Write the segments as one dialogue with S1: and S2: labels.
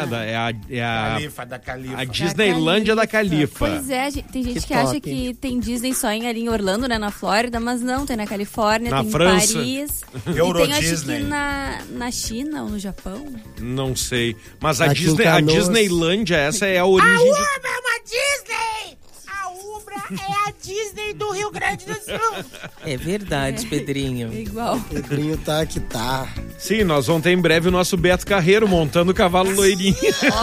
S1: Califa, da Califa.
S2: A Disneylândia da Califa.
S3: Pois é, tem gente que acha que tem Disney só ali em Orlando, né, na Flórida, mas não, tem na Califórnia,
S2: na
S3: tem
S2: França.
S3: em Paris.
S1: Euro
S3: e tem, acho
S1: Disney.
S3: que na China ou no Japão.
S2: Não sei. Mas a Disneylândia, essa é a origem.
S1: A Ubra é uma Disney! A Ubra é a Disney do Rio Grande do Sul.
S4: É verdade, Pedrinho.
S3: É igual.
S5: Pedrinho tá que tá.
S2: Sim, nós vamos ter em breve o nosso Beto Carreiro montando o cavalo loirinho.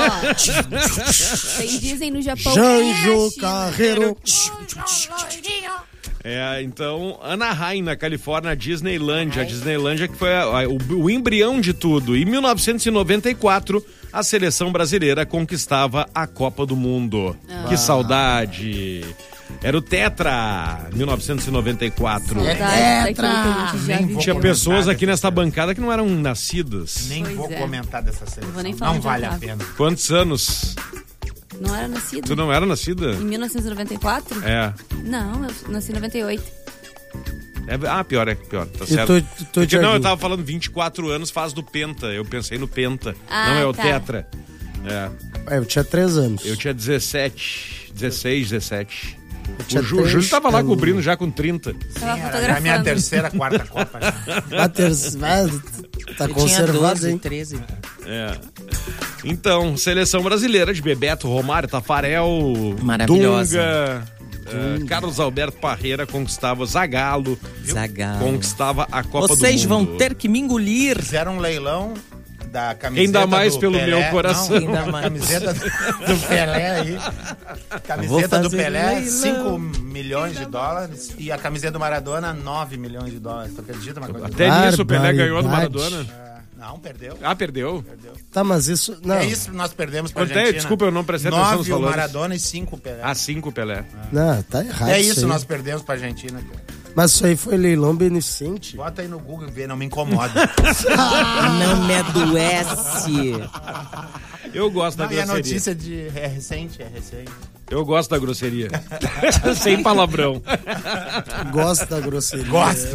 S3: Ó, tem Disney no Japão.
S5: Janjo Carreiro.
S2: Então, Anaheim, na Califórnia, a Disneylândia. A Disneylândia que foi o embrião de tudo. Em 1994, a seleção brasileira conquistava a Copa do Mundo. Que saudade! Era o Tetra, 1994. Tinha pessoas aqui nesta bancada que não eram nascidas.
S1: Nem vou comentar dessa seleção.
S3: Não
S1: vale a pena.
S2: Quantos anos?
S3: Não era nascida.
S2: Tu não era nascida?
S3: Em 1994?
S2: É.
S3: Não, eu nasci em 98.
S2: Pior, tá certo.
S5: Eu
S2: tava falando 24 anos, faz do Penta. Eu pensei no Penta. Não, é o Tetra.
S5: Eu tinha 3 anos.
S2: Eu tinha 16, 17.
S5: O
S2: Júlio tava lá cobrindo já com 30.
S1: Era a minha terceira, quarta Copa.
S5: Tá conservado, hein?
S4: 13.
S2: Então, seleção brasileira de Bebeto, Romário, Tafarel,
S4: maravilhosa.
S2: Dunga, Carlos Alberto Parreira conquistava Zagallo. Conquistava a Copa do Mundo.
S4: Vocês vão ter que me engolir.
S1: Fizeram um leilão da camiseta
S2: ainda mais
S1: do
S2: pelo
S1: Pelé.
S2: meu coração.
S1: Não, ainda mais. Camiseta do Pelé aí. Camiseta do Pelé, 5 milhões de dólares. E a camiseta do Maradona, 9 milhões de dólares. Tu acredita uma coisa?
S2: Até nisso o Pelé ganhou do Maradona.
S1: Não, perdeu.
S2: Perdeu?
S5: Tá, mas isso... Não.
S1: É isso que nós perdemos pra Argentina.
S2: Desculpa, eu não prestei atenção nos
S1: 9
S2: valores.
S1: o Maradona e 5 o Pelé.
S2: 5 o Pelé.
S5: Não, tá errado.
S1: É isso que nós perdemos pra Argentina.
S5: Mas isso aí foi leilão beneficente?
S1: Bota aí no Google e vê, não me incomoda.
S4: Não me adoece.
S2: Eu gosto da grosseria.
S1: E a notícia é recente.
S2: Eu gosto da grosseria. Sem palavrão.
S5: Gosto da grosseria.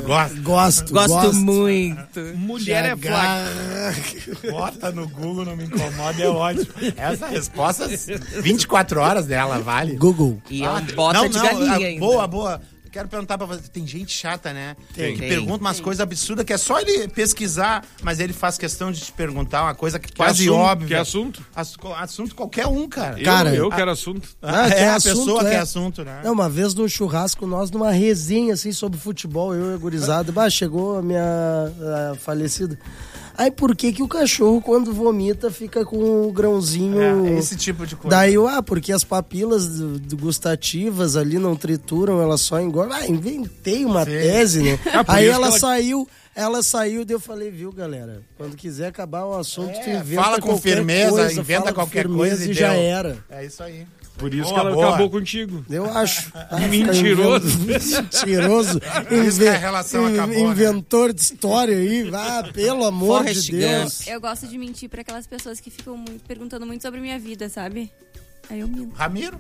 S1: Gosto
S4: muito.
S2: Mulher é flagrada.
S1: Bota no Google, não me incomoda, é ótimo. Essa resposta, 24 horas dela, vale.
S5: Google.
S4: E bota de galinha ainda.
S1: Boa. Quero perguntar pra você, tem gente chata, né?
S5: Tem.
S1: Que pergunta umas coisas absurdas que é só ele pesquisar, mas ele faz questão de te perguntar uma coisa que quase óbvia.
S2: Que assunto?
S1: Assunto qualquer um, cara.
S2: Eu quero assunto.
S1: A pessoa quer assunto, né?
S5: Não, uma vez num churrasco, nós numa resenha assim sobre futebol, eu e a gurizada, chegou a minha falecida. Aí por que o cachorro, quando vomita, fica com o grãozinho...
S1: esse tipo de coisa.
S5: Daí porque as papilas gustativas ali não trituram, elas só engordam. Inventei uma tese, né? Aí ela saiu, daí eu falei, viu, galera? Quando quiser acabar o assunto, tu inventa
S1: fala com firmeza,
S5: coisa,
S1: inventa qualquer coisa
S5: e já era.
S1: É isso aí.
S2: Por isso que ela acabou contigo.
S5: Eu acho.
S2: Mentiroso.
S5: Mentiroso.
S1: Isso que a relação acabou,
S5: inventor de história aí. Pelo amor de Deus.
S3: Eu gosto de mentir pra aquelas pessoas que ficam perguntando muito sobre minha vida, sabe? Aí eu minto.
S1: Ramiro?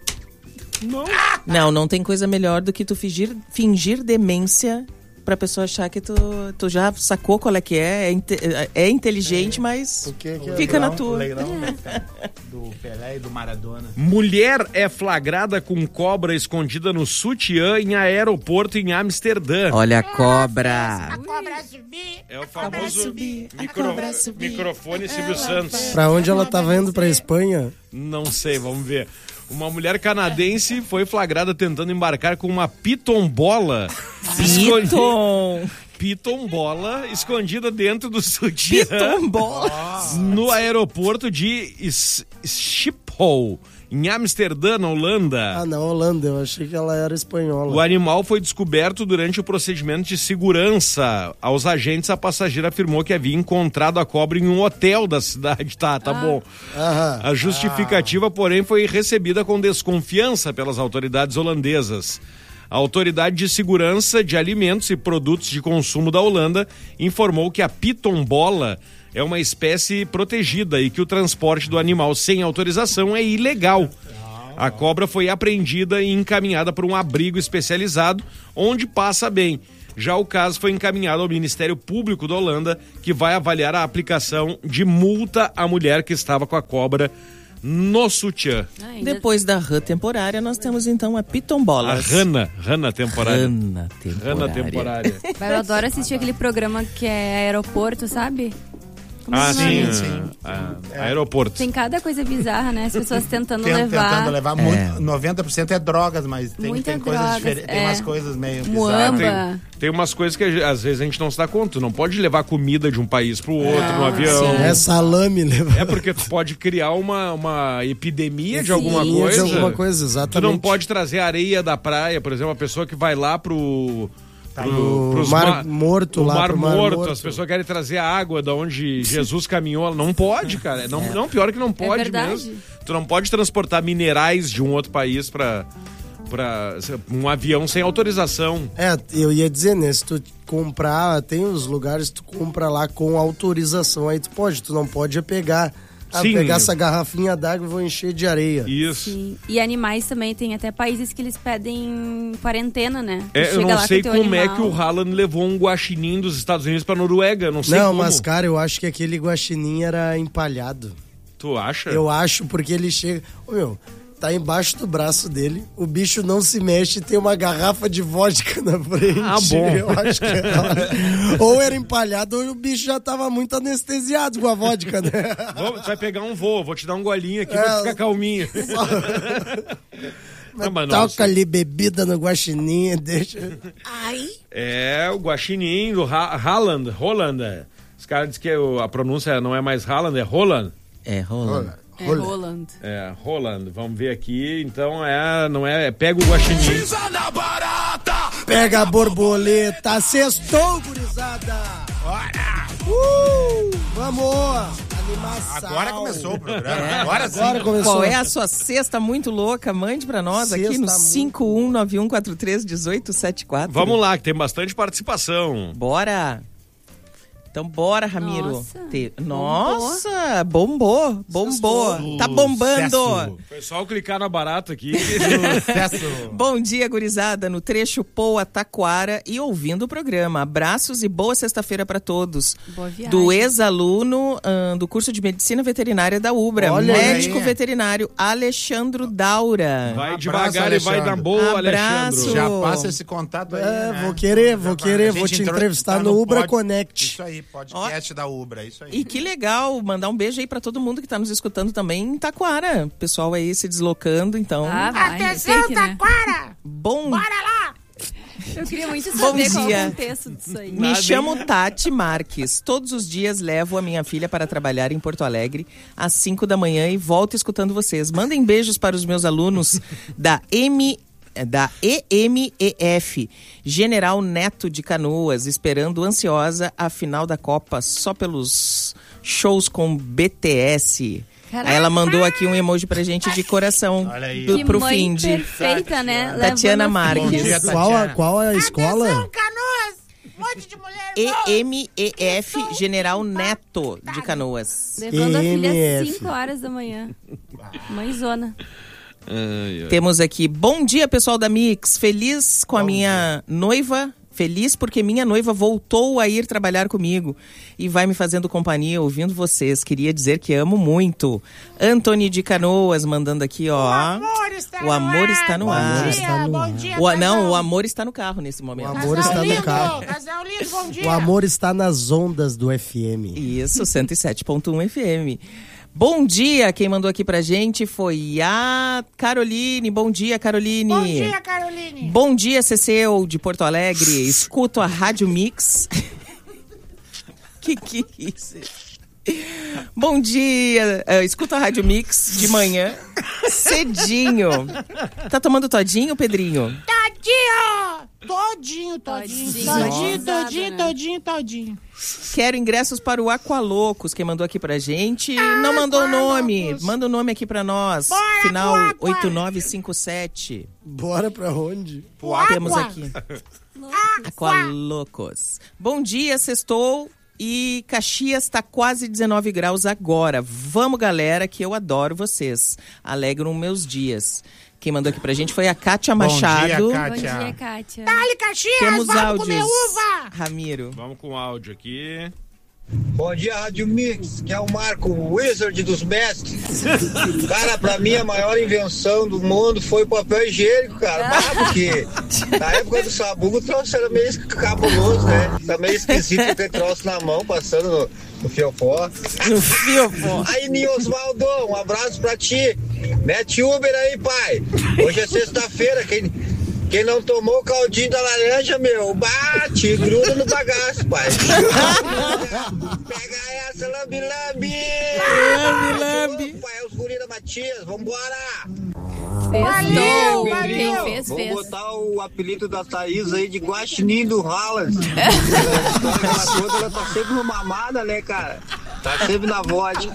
S4: Não tem coisa melhor do que tu fingir demência pra pessoa achar que tu já sacou qual é que é inteligente, mas fica na tua.
S1: O leilão do Pelé e do Maradona.
S2: Mulher é flagrada com cobra escondida no sutiã em aeroporto em Amsterdã.
S4: Olha a cobra.
S1: A cobra subir.
S2: É o famoso microfone Silvio Santos.
S5: Pra onde ela tava indo? Pra Espanha?
S2: Não sei, vamos ver. Uma mulher canadense foi flagrada tentando embarcar com uma pitombola. Pitombola escondida dentro do sutiã.
S4: Pitombola.
S2: No aeroporto de Schiphol, em Amsterdã, na Holanda.
S5: Na Holanda, eu achei que ela era espanhola.
S2: O animal foi descoberto durante o procedimento de segurança. Aos agentes, a passageira afirmou que havia encontrado a cobra em um hotel da cidade. Tá bom. A justificativa, porém, foi recebida com desconfiança pelas autoridades holandesas. A Autoridade de Segurança de Alimentos e Produtos de Consumo da Holanda informou que a pitombola é uma espécie protegida e que o transporte do animal sem autorização é ilegal. A cobra foi apreendida e encaminhada para um abrigo especializado, onde passa bem. Já o caso foi encaminhado ao Ministério Público da Holanda, que vai avaliar a aplicação de multa à mulher que estava com a cobra no sutiã.
S4: Depois da rã temporária, nós temos então a pitombolas.
S2: A rana temporária.
S4: Rana temporária.
S3: Eu adoro assistir aquele programa que é Aeroporto, sabe?
S2: Sim. Aeroporto.
S3: Tem cada coisa bizarra, né? As pessoas tentando levar.
S1: Tentando levar muito. 90% é drogas, mas tem coisas diferentes. Tem umas coisas meio bizarras.
S2: Tem umas coisas que às vezes a gente não se dá conta. Tu não pode levar comida de um país pro outro no avião.
S5: É salame, levar.
S2: É porque tu pode criar uma epidemia de alguma coisa.
S5: De alguma coisa, exatamente.
S2: Tu não pode trazer areia da praia, por exemplo, a pessoa que vai lá pro
S5: Mar Morto lá.
S2: Mar Morto, as pessoas querem trazer a água da onde Jesus caminhou. Não pode, cara. Não, pior que não pode mesmo. Tu não pode transportar minerais de um outro país pra um avião sem autorização.
S5: Eu ia dizer, né? Se tu comprar, tem os lugares que tu compra lá com autorização. Aí tu não pode pegar essa garrafinha d'água e vou encher de areia.
S2: Isso.
S3: Sim. E animais também, tem até países que eles pedem quarentena, né?
S2: Eu não sei como é que o Haaland levou um guaxinim dos Estados Unidos pra Noruega, não sei como.
S5: Mas cara, eu acho que aquele guaxinim era empalhado.
S2: Tu acha?
S5: Eu acho, porque ele chega... Tá embaixo do braço dele, o bicho não se mexe e tem uma garrafa de vodka na frente.
S2: Bom.
S5: Eu acho que ou era empalhado ou o bicho já tava muito anestesiado com a vodka, né?
S2: Tu vai pegar um vou te dar um golinho aqui pra ficar calminho.
S5: Toca ali bebida no guaxinim, deixa...
S2: O guaxinim do Haaland. Os caras dizem que a pronúncia não é mais Haaland, é Roland.
S4: É Roland.
S3: Roland.
S2: Roland. Vamos ver aqui. Então, pega o guaxinim.
S5: Pega a borboleta. Sextou, gurizada.
S1: Bora!
S5: Vamos! Animação.
S1: Agora começou o programa. Agora
S5: começou.
S4: Qual é a sua cesta muito louca? Mande pra nós aqui no 5191431874.
S2: Vamos lá, que tem bastante participação.
S4: Bora! Então bora, Ramiro.
S3: Nossa,
S4: bombou. Tá bombando.
S2: O pessoal clicar na barata aqui.
S4: Bom dia, gurizada, no trecho Poa Taquara e ouvindo o programa. Abraços e boa sexta-feira para todos.
S3: Boa viagem.
S4: Do ex-aluno do curso de Medicina Veterinária da Ubra, médico veterinário Alexandro Daura.
S2: Vai devagar e vai na boa, Alexandro.
S1: Já passa esse contato aí.
S5: Vou querer. Vou te entrevistar no Ubra Connect.
S1: Isso aí. Podcast da Ubra, isso aí.
S4: E que legal, mandar um beijo aí pra todo mundo que tá nos escutando também em Taquara. Pessoal aí se deslocando, então.
S3: Atenção,
S6: Taquara!
S4: Bom.
S6: Bora lá!
S3: Eu queria muito saber qual é o contexto disso aí.
S4: Me chamo Tati Marques. Todos os dias levo a minha filha para trabalhar em Porto Alegre às 5 da manhã e volto escutando vocês. Mandem beijos para os meus alunos da EMEF, General Neto de Canoas, esperando ansiosa a final da Copa só pelos shows com BTS. Aí ela mandou aqui um emoji pra gente de coração pro fim de
S3: perfeita, né?
S4: Tatiana Marques.
S5: Qual é a escola?
S6: Atenção, Canoas! Um monte de mulher.
S4: EMEF General Neto de Canoas.
S3: Levando a filha às 5 horas da manhã. Mãezona.
S4: Temos aqui, bom dia pessoal da Mix, feliz com a minha noiva, feliz porque minha noiva voltou a ir trabalhar comigo e vai me fazendo companhia ouvindo vocês, queria dizer que amo muito. Antony de Canoas mandando aqui, ó, o amor está no ar.
S6: Bom dia,
S4: Não, o amor está no carro nesse momento.
S5: O amor está no carro.
S6: Casal lindo, bom dia.
S5: O amor está nas ondas do FM.
S4: Isso, 107.1 FM. Bom dia, quem mandou aqui pra gente foi a Caroline. Bom dia, Caroline.
S6: Bom dia, Caroline.
S4: Bom dia, Ceceu, de Porto Alegre. Escuto a Rádio Mix. que é isso? Bom dia, escuto a Rádio Mix de manhã, cedinho. Tá tomando todinho, Pedrinho?
S6: Todinho.
S4: Quero ingressos para o Aqualocos, quem mandou aqui pra gente. Não mandou o nome. Manda o nome aqui pra nós.
S6: Bora,
S4: Final 8957.
S5: Bora pra onde?
S4: Temos aqui. Aqualocos. Bom dia, sextou. E Caxias tá quase 19 graus agora. Vamos, galera, que eu adoro vocês. Alegram meus dias. Quem mandou aqui pra gente foi a Kátia Machado.
S3: Bom dia, Kátia.
S6: Dale, Caxias,
S4: Temos
S6: vamos
S4: áudios.
S6: comer uva.
S4: Ramiro.
S2: Vamos com o áudio aqui.
S7: Bom dia, Rádio Mix, que é o Marco, o Wizard dos mestres. Cara, pra mim a maior invenção do mundo foi o papel higiênico, cara. Porque na época do sabugo o troço era meio cabuloso, né? Tá meio esquisito ter troço na mão, passando no fiofó.
S4: No fiofó.
S7: Aí, Niosvaldo, um abraço pra ti. Mete Uber aí, pai. Hoje é sexta-feira, quem não tomou o caldinho da laranja, meu, bate, gruda no bagaço, pai. Pega essa, lambi-lambi.
S4: Lambi-lambi.
S7: Pai, é os guri da Matias, vambora.
S3: Valeu,
S6: valeu.
S3: Quem fez.
S7: Vou botar o apelido da Thaís aí de Guaxinim do Haaland. Ela tá sempre no mamada, né, cara? Tá sempre na vodka.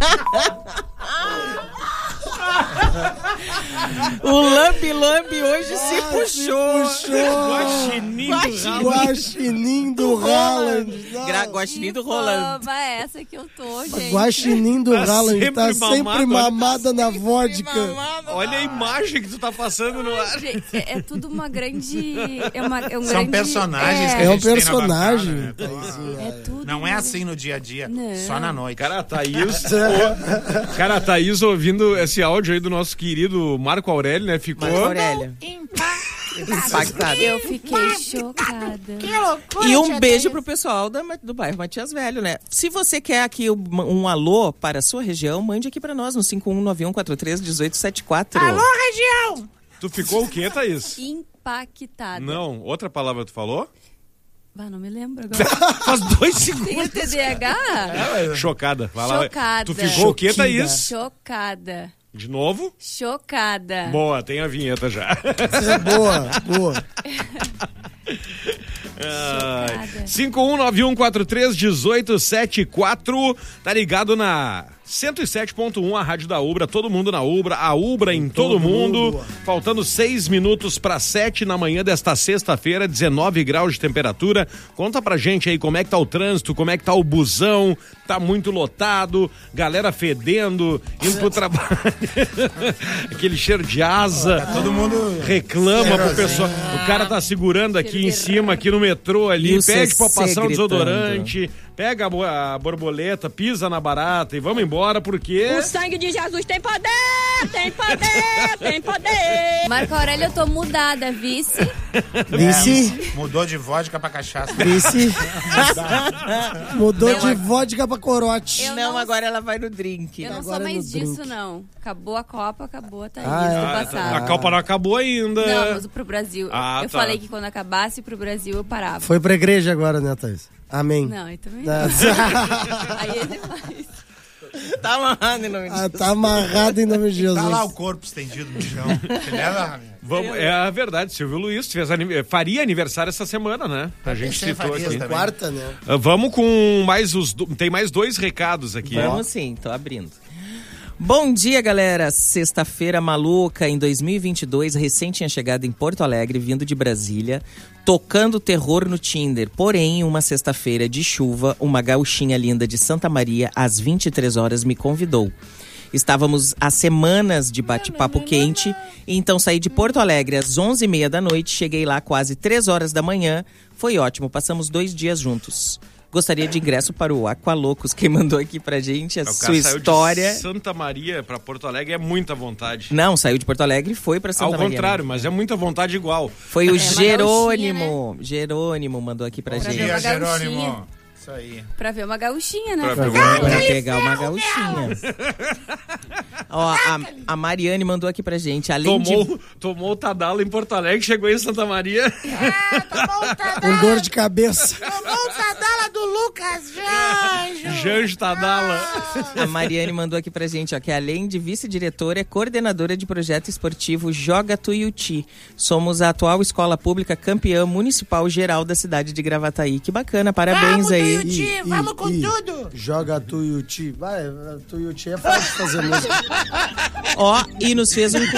S4: O Lambi hoje se puxou.
S5: Guaxinim do Haaland.
S4: Guaxinim do Roland.
S3: Oba, essa que eu tô, gente.
S5: Guaxinim do Haaland tá sempre mamada na
S4: Sempre
S5: vodka.
S4: mamada.
S2: Olha a imagem que tu tá passando no ar.
S3: Gente, é tudo uma grande... um
S1: São
S3: grande,
S1: personagens que
S5: É
S1: a
S5: um
S1: gente tem na
S5: personagem.
S1: batalha, né?
S3: É tudo
S1: Não é assim no dia a dia,
S3: Não.
S1: só na noite.
S2: Cara, a Thaís ouvindo esse áudio aí do nosso querido Marco Aurélio, né? Ficou...
S4: Marco Aurélio. Impactado.
S3: Eu fiquei chocada.
S6: Que loucura.
S4: E um
S6: tia
S4: beijo
S6: Thaís.
S4: pro pessoal do bairro Matias Velho, né? Se você quer aqui um alô para a sua região, mande aqui pra nós no 5191431874.
S6: Alô, região.
S2: Tu ficou o quê, Thaís?
S3: Impactada.
S2: Não, outra palavra tu falou?
S3: Ah, não me lembro agora.
S2: Faz 2 segundos.
S3: Tem o TDAH?
S2: Chocada. Vai lá.
S3: Chocada.
S2: Tu ficou o quê, Thaís?
S3: Chocada.
S2: De novo?
S3: Chocada.
S2: Boa, tem a vinheta já.
S5: Boa.
S2: 5191431874. Tá ligado na 107.1, a rádio da Ubra, todo mundo na Ubra, a Ubra em todo mundo. Faltando 6 minutos para 7 na manhã desta sexta-feira, 19 graus de temperatura. Conta pra gente aí como é que tá o trânsito, como é que tá o busão, tá muito lotado, galera fedendo, indo pro trabalho. Aquele cheiro de asa.
S1: Todo mundo
S2: Reclama pro pessoal. O cara tá segurando aqui em cima, aqui no metrô ali,
S4: E o
S2: pede pra
S4: CC
S2: passar um
S4: gritando.
S2: desodorante, pega a borboleta, pisa na barata e vamos embora porque...
S8: O sangue de Jesus tem poder, tem poder, tem poder.
S3: Marco Aurélio, eu tô mudada, vice.
S5: Vice.
S1: mudou de vodka pra cachaça.
S5: Vice. Mudou de vodka pra corote.
S3: Eu
S4: Não,
S3: não-
S4: agora ela vai no drink.
S3: Eu não
S5: Agora
S3: sou mais
S5: no
S3: disso,
S5: drink.
S3: não. Acabou a Copa, acabou a Thaís
S5: Ah, é?
S3: do
S2: A
S3: passado.
S2: Copa não acabou ainda.
S3: Não, mas pro Brasil.
S2: Ah,
S3: eu
S2: tá.
S3: falei que quando acabasse pro Brasil eu parava.
S5: Foi pra igreja agora, né, Thaís? Amém.
S3: Não, aí também não.
S5: Tá,
S3: Aí é demais.
S4: Tá amarrado em nome de
S5: tá amarrado em nome de Jesus.
S1: Tá lá o corpo estendido no chão. Você leva, Ramiro?
S2: Vamos, é a verdade, Silvio Luiz faria aniversário essa semana, né? A gente
S1: Tem
S2: citou
S1: Farias
S2: aqui.
S1: também.
S5: Quarta, né?
S2: Vamos com mais tem mais 2 recados aqui.
S4: Vamos sim, tô abrindo. Bom dia, galera. Sexta-feira maluca em 2022, recém tinha chegado em Porto Alegre, vindo de Brasília, tocando terror no Tinder. Porém, uma sexta-feira de chuva, uma gauchinha linda de Santa Maria, às 23 horas, me convidou. Estávamos há semanas de bate-papo quente, então saí de Porto Alegre às 11h30 da noite, cheguei lá quase 3 horas da manhã. Foi ótimo, passamos 2 dias juntos. Gostaria de ingresso para o Aqualocos, quem mandou aqui pra gente a
S2: O cara
S4: sua
S2: saiu
S4: história.
S2: de Santa Maria pra Porto Alegre é muita vontade.
S4: Não, saiu de Porto Alegre e foi pra Santa
S2: Ao
S4: Maria.
S2: contrário, mas é muita vontade igual.
S4: Foi o
S3: uma
S4: Jerônimo. Jerônimo mandou aqui pra
S3: Pra
S4: gente.
S3: ver uma
S1: Dia,
S3: gauchinha.
S1: Jerônimo. Isso aí.
S3: Pra ver uma gauchinha, né?
S2: Pra ver
S4: Pra pegar uma gauchinha. Ó, a Mariane mandou aqui pra gente. Além de...
S2: Tomou o Tadala em Porto Alegre, chegou em Santa Maria.
S6: Tomou o Tadala.
S5: Com dor de cabeça.
S6: Tomou o Tadala do Lucas Janjo.
S2: Janjo Tadala.
S4: A Mariane mandou aqui pra gente, ó, que além de vice-diretora, é coordenadora de projeto esportivo Joga Tuiuti. Somos a atual escola pública campeã municipal geral da cidade de Gravataí. Que bacana, parabéns
S6: Vamos,
S4: aí.
S6: Tuiuti, vamos com tudo.
S5: Joga Tuiuti. Vai, Tuiuti é fácil de fazer música.
S4: Ó, e nos fez um...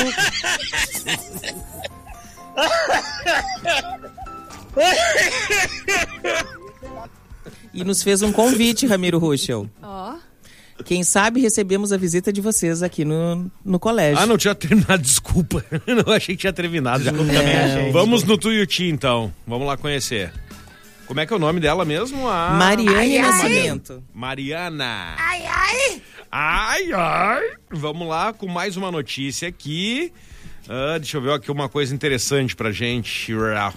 S4: E nos fez um convite, Ramiro Ruschel.
S3: Ó.
S4: Quem sabe recebemos a visita de vocês aqui no colégio.
S2: Ah, não tinha terminado, desculpa. Não achei que tinha terminado. Vamos no Tuiuti, então. Vamos lá conhecer. Como é que é o nome dela mesmo?
S4: Mariane Nascimento.
S2: Mariana.
S6: Ai, ai.
S2: Ai, ai. Vamos lá com mais uma notícia aqui. Deixa eu ver aqui uma coisa interessante pra gente.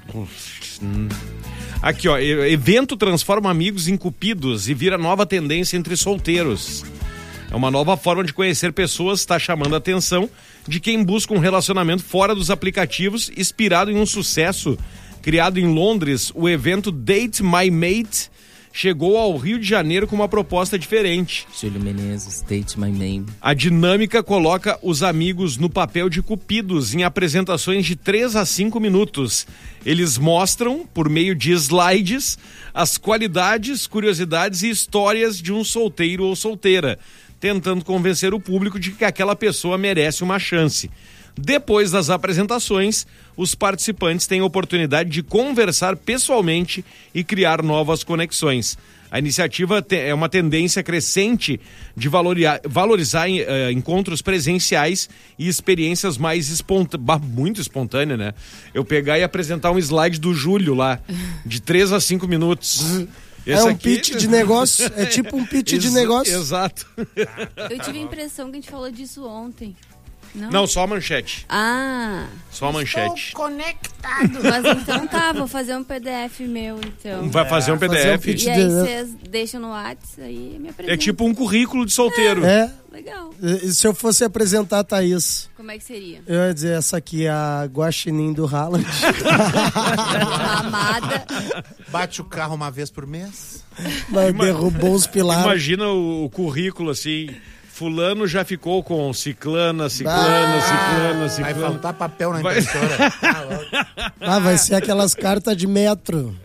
S2: Aqui, ó. Evento transforma amigos em cupidos e vira nova tendência entre solteiros. É uma nova forma de conhecer pessoas, está chamando a atenção de quem busca um relacionamento fora dos aplicativos, inspirado em um sucesso criado em Londres. O evento Date My Mate chegou ao Rio de Janeiro com uma proposta diferente.
S4: Júlio Menezes, Date My Name.
S2: A dinâmica coloca os amigos no papel de cupidos em apresentações de 3 a 5 minutos. Eles mostram, por meio de slides, as qualidades, curiosidades e histórias de um solteiro ou solteira, tentando convencer o público de que aquela pessoa merece uma chance. Depois das apresentações, os participantes têm a oportunidade de conversar pessoalmente e criar novas conexões. A iniciativa é uma tendência crescente de valorizar encontros presenciais e experiências mais muito espontâneas, né? Eu pegar e apresentar um slide do Júlio lá, de 3 a 5 minutos.
S5: É um pitch de negócio, é tipo um pitch de negócio.
S2: Exato.
S3: Eu tive a impressão que a gente falou disso ontem.
S2: Não, só a manchete.
S3: Ah.
S2: Só a manchete.
S6: Estou conectado.
S3: Mas então tá, vou fazer um PDF meu, então.
S2: Vai fazer um PDF.
S3: E aí vocês deixam no WhatsApp, aí me apresentam.
S2: É tipo um currículo de solteiro.
S3: Legal.
S5: E se eu fosse apresentar a Thaís?
S3: Como é que seria?
S5: Eu ia dizer, essa aqui é a Guaxinim do Haaland.
S3: Amada.
S1: Bate o carro uma vez por mês.
S5: Derrubou os pilares.
S2: Imagina o currículo assim... Fulano já ficou com ciclana.
S1: Vai faltar papel na impressora.
S5: Vai ser aquelas cartas de metro.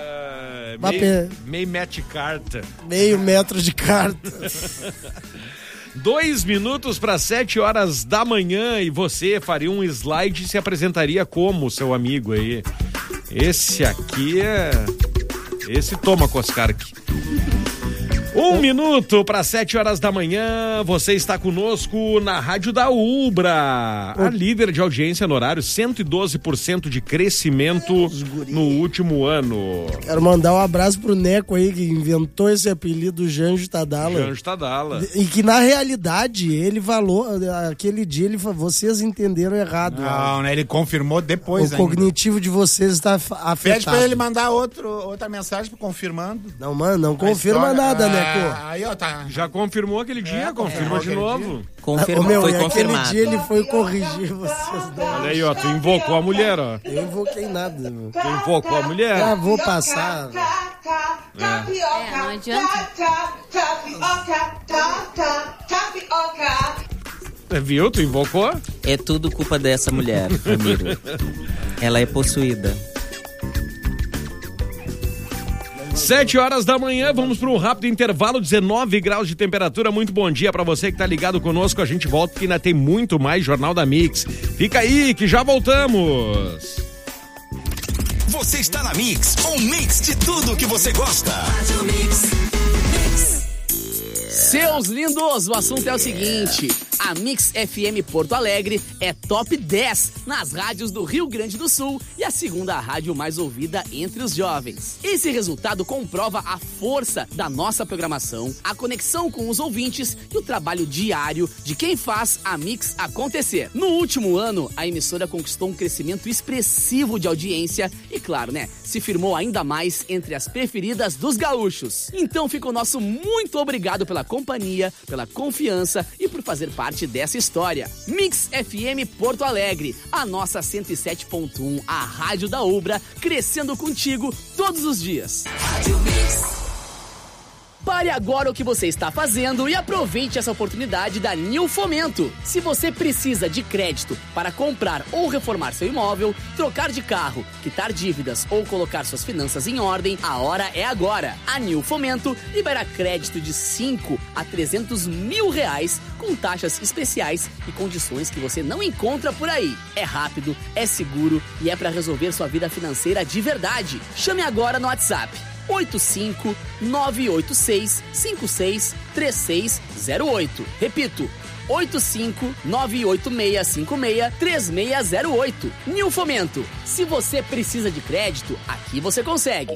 S2: Meio metro de carta.
S5: Meio metro de carta.
S2: 2 minutos para 7 horas da manhã e você faria um slide e se apresentaria como seu amigo aí. Esse aqui Esse toma Coscarque. 1 minuto para 7 horas da manhã, você está conosco na Rádio da Ubra, a líder de audiência no horário, 112% de crescimento no último ano.
S5: Quero mandar um abraço pro Neco aí, que inventou esse apelido Janjo Tadala.
S2: Janjo Tadala.
S5: E que na realidade, ele falou, aquele dia, vocês entenderam errado.
S1: Não, né? Ele confirmou depois
S5: O cognitivo de vocês está afetado.
S1: Pede pra ele mandar outra mensagem confirmando.
S5: Não, mano, não confirma nada, né?
S1: Aí, ó, tá.
S2: Já confirmou aquele dia, confirma de novo.
S4: Confirmou, foi confirmado.
S5: Aquele dia ele foi corrigir vocês.
S2: Olha aí, ó, tu invocou a mulher, ó.
S5: Eu invoquei nada, meu.
S2: Tu invocou a mulher.
S5: Já vou passar.
S3: Não adianta.
S2: Viu? Tu invocou?
S4: É tudo culpa dessa mulher, Ramiro. Ela é possuída.
S2: 7 horas da manhã, vamos para um rápido intervalo, 19 graus de temperatura. Muito bom dia para você que tá ligado conosco. A gente volta porque ainda tem muito mais Jornal da Mix. Fica aí que já voltamos.
S9: Você está na Mix, um mix de tudo que você gosta.
S10: Seus lindos, o assunto é o seguinte: a Mix FM Porto Alegre é top 10 nas rádios do Rio Grande do Sul e a segunda rádio mais ouvida entre os jovens. Esse resultado comprova a força da nossa programação, a conexão com os ouvintes e o trabalho diário de quem faz a Mix acontecer. No último ano, a emissora conquistou um crescimento expressivo de audiência e, claro, se firmou ainda mais entre as preferidas dos gaúchos. Então fica o nosso muito obrigado pela companhia, pela confiança e por fazer parte dessa história. Mix FM Porto Alegre, a nossa 107.1, a rádio da Ubra, crescendo contigo todos os dias. Rádio Mix. Pare agora o que você está fazendo e aproveite essa oportunidade da Nil Fomento. Se você precisa de crédito para comprar ou reformar seu imóvel, trocar de carro, quitar dívidas ou colocar suas finanças em ordem, a hora é agora. A Nil Fomento libera crédito de 5 a 300 mil reais com taxas especiais e condições que você não encontra por aí. É rápido, é seguro e é para resolver sua vida financeira de verdade. Chame agora no WhatsApp 85-986-563608. Repito, 85-986-563608. New Fomento. Se você precisa de crédito, aqui você consegue.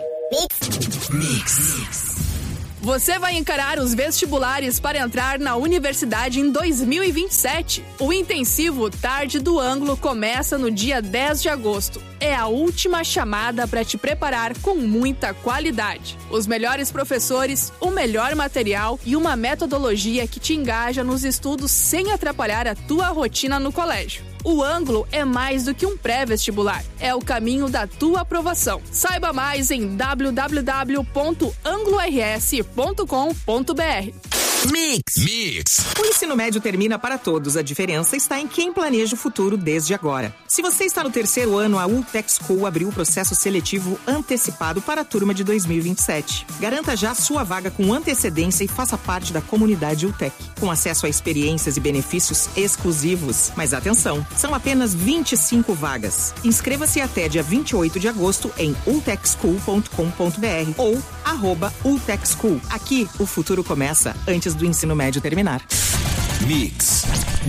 S11: Mix. Você vai encarar os vestibulares para entrar na universidade em 2027. O intensivo Tarde do Ângulo começa no dia 10 de agosto. É a última chamada para te preparar com muita qualidade. Os melhores professores, o melhor material e uma metodologia que te engaja nos estudos sem atrapalhar a tua rotina no colégio. O Ângulo é mais do que um pré-vestibular. É o caminho da tua aprovação. Saiba mais em www.anglors.com.br.
S12: Mix. O ensino médio termina para todos. A diferença está em quem planeja o futuro desde agora. Se você está no terceiro ano, a UTEC School abriu o processo seletivo antecipado para a turma de 2027. Garanta já sua vaga com antecedência e faça parte da comunidade UTEC, com acesso a experiências e benefícios exclusivos. Mas atenção, são apenas 25 vagas. Inscreva-se até dia 28 de agosto em utechschool.com.br ou @utechschool. Aqui, o futuro começa antes do ensino médio terminar.
S9: Mix.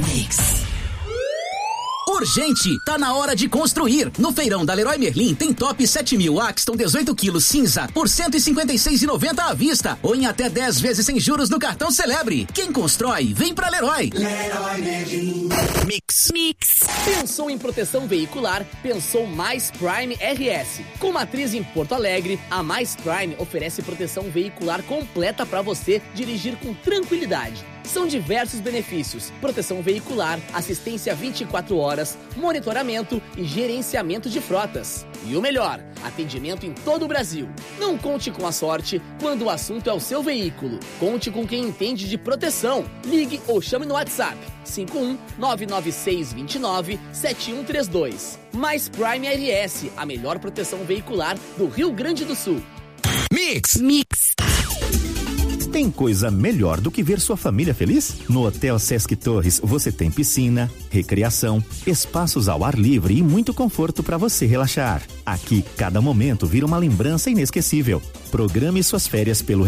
S10: Urgente, tá na hora de construir. No feirão da Leroy Merlin tem top 7000 Axton 18 kg cinza por R$ 156,90 à vista ou em até 10 vezes sem juros no cartão Celebre. Quem constrói, vem pra Leroy.
S9: Leroy Merlin. Mix.
S10: Pensou em proteção veicular? Pensou Mais Prime RS. Com matriz em Porto Alegre, a Mais Prime oferece proteção veicular completa para você dirigir com tranquilidade. São diversos benefícios: proteção veicular, assistência 24 horas, monitoramento e gerenciamento de frotas. E o melhor, atendimento em todo o Brasil. Não conte com a sorte quando o assunto é o seu veículo. Conte com quem entende de proteção. Ligue ou chame no WhatsApp 51-99629-7132. Mais Prime RS, a melhor proteção veicular do Rio Grande do Sul.
S9: Mix.
S13: Tem coisa melhor do que ver sua família feliz? No Hotel Sesc Torres você tem piscina, recreação, espaços ao ar livre e muito conforto para você relaxar. Aqui, cada momento vira uma lembrança inesquecível. Programe suas férias pelo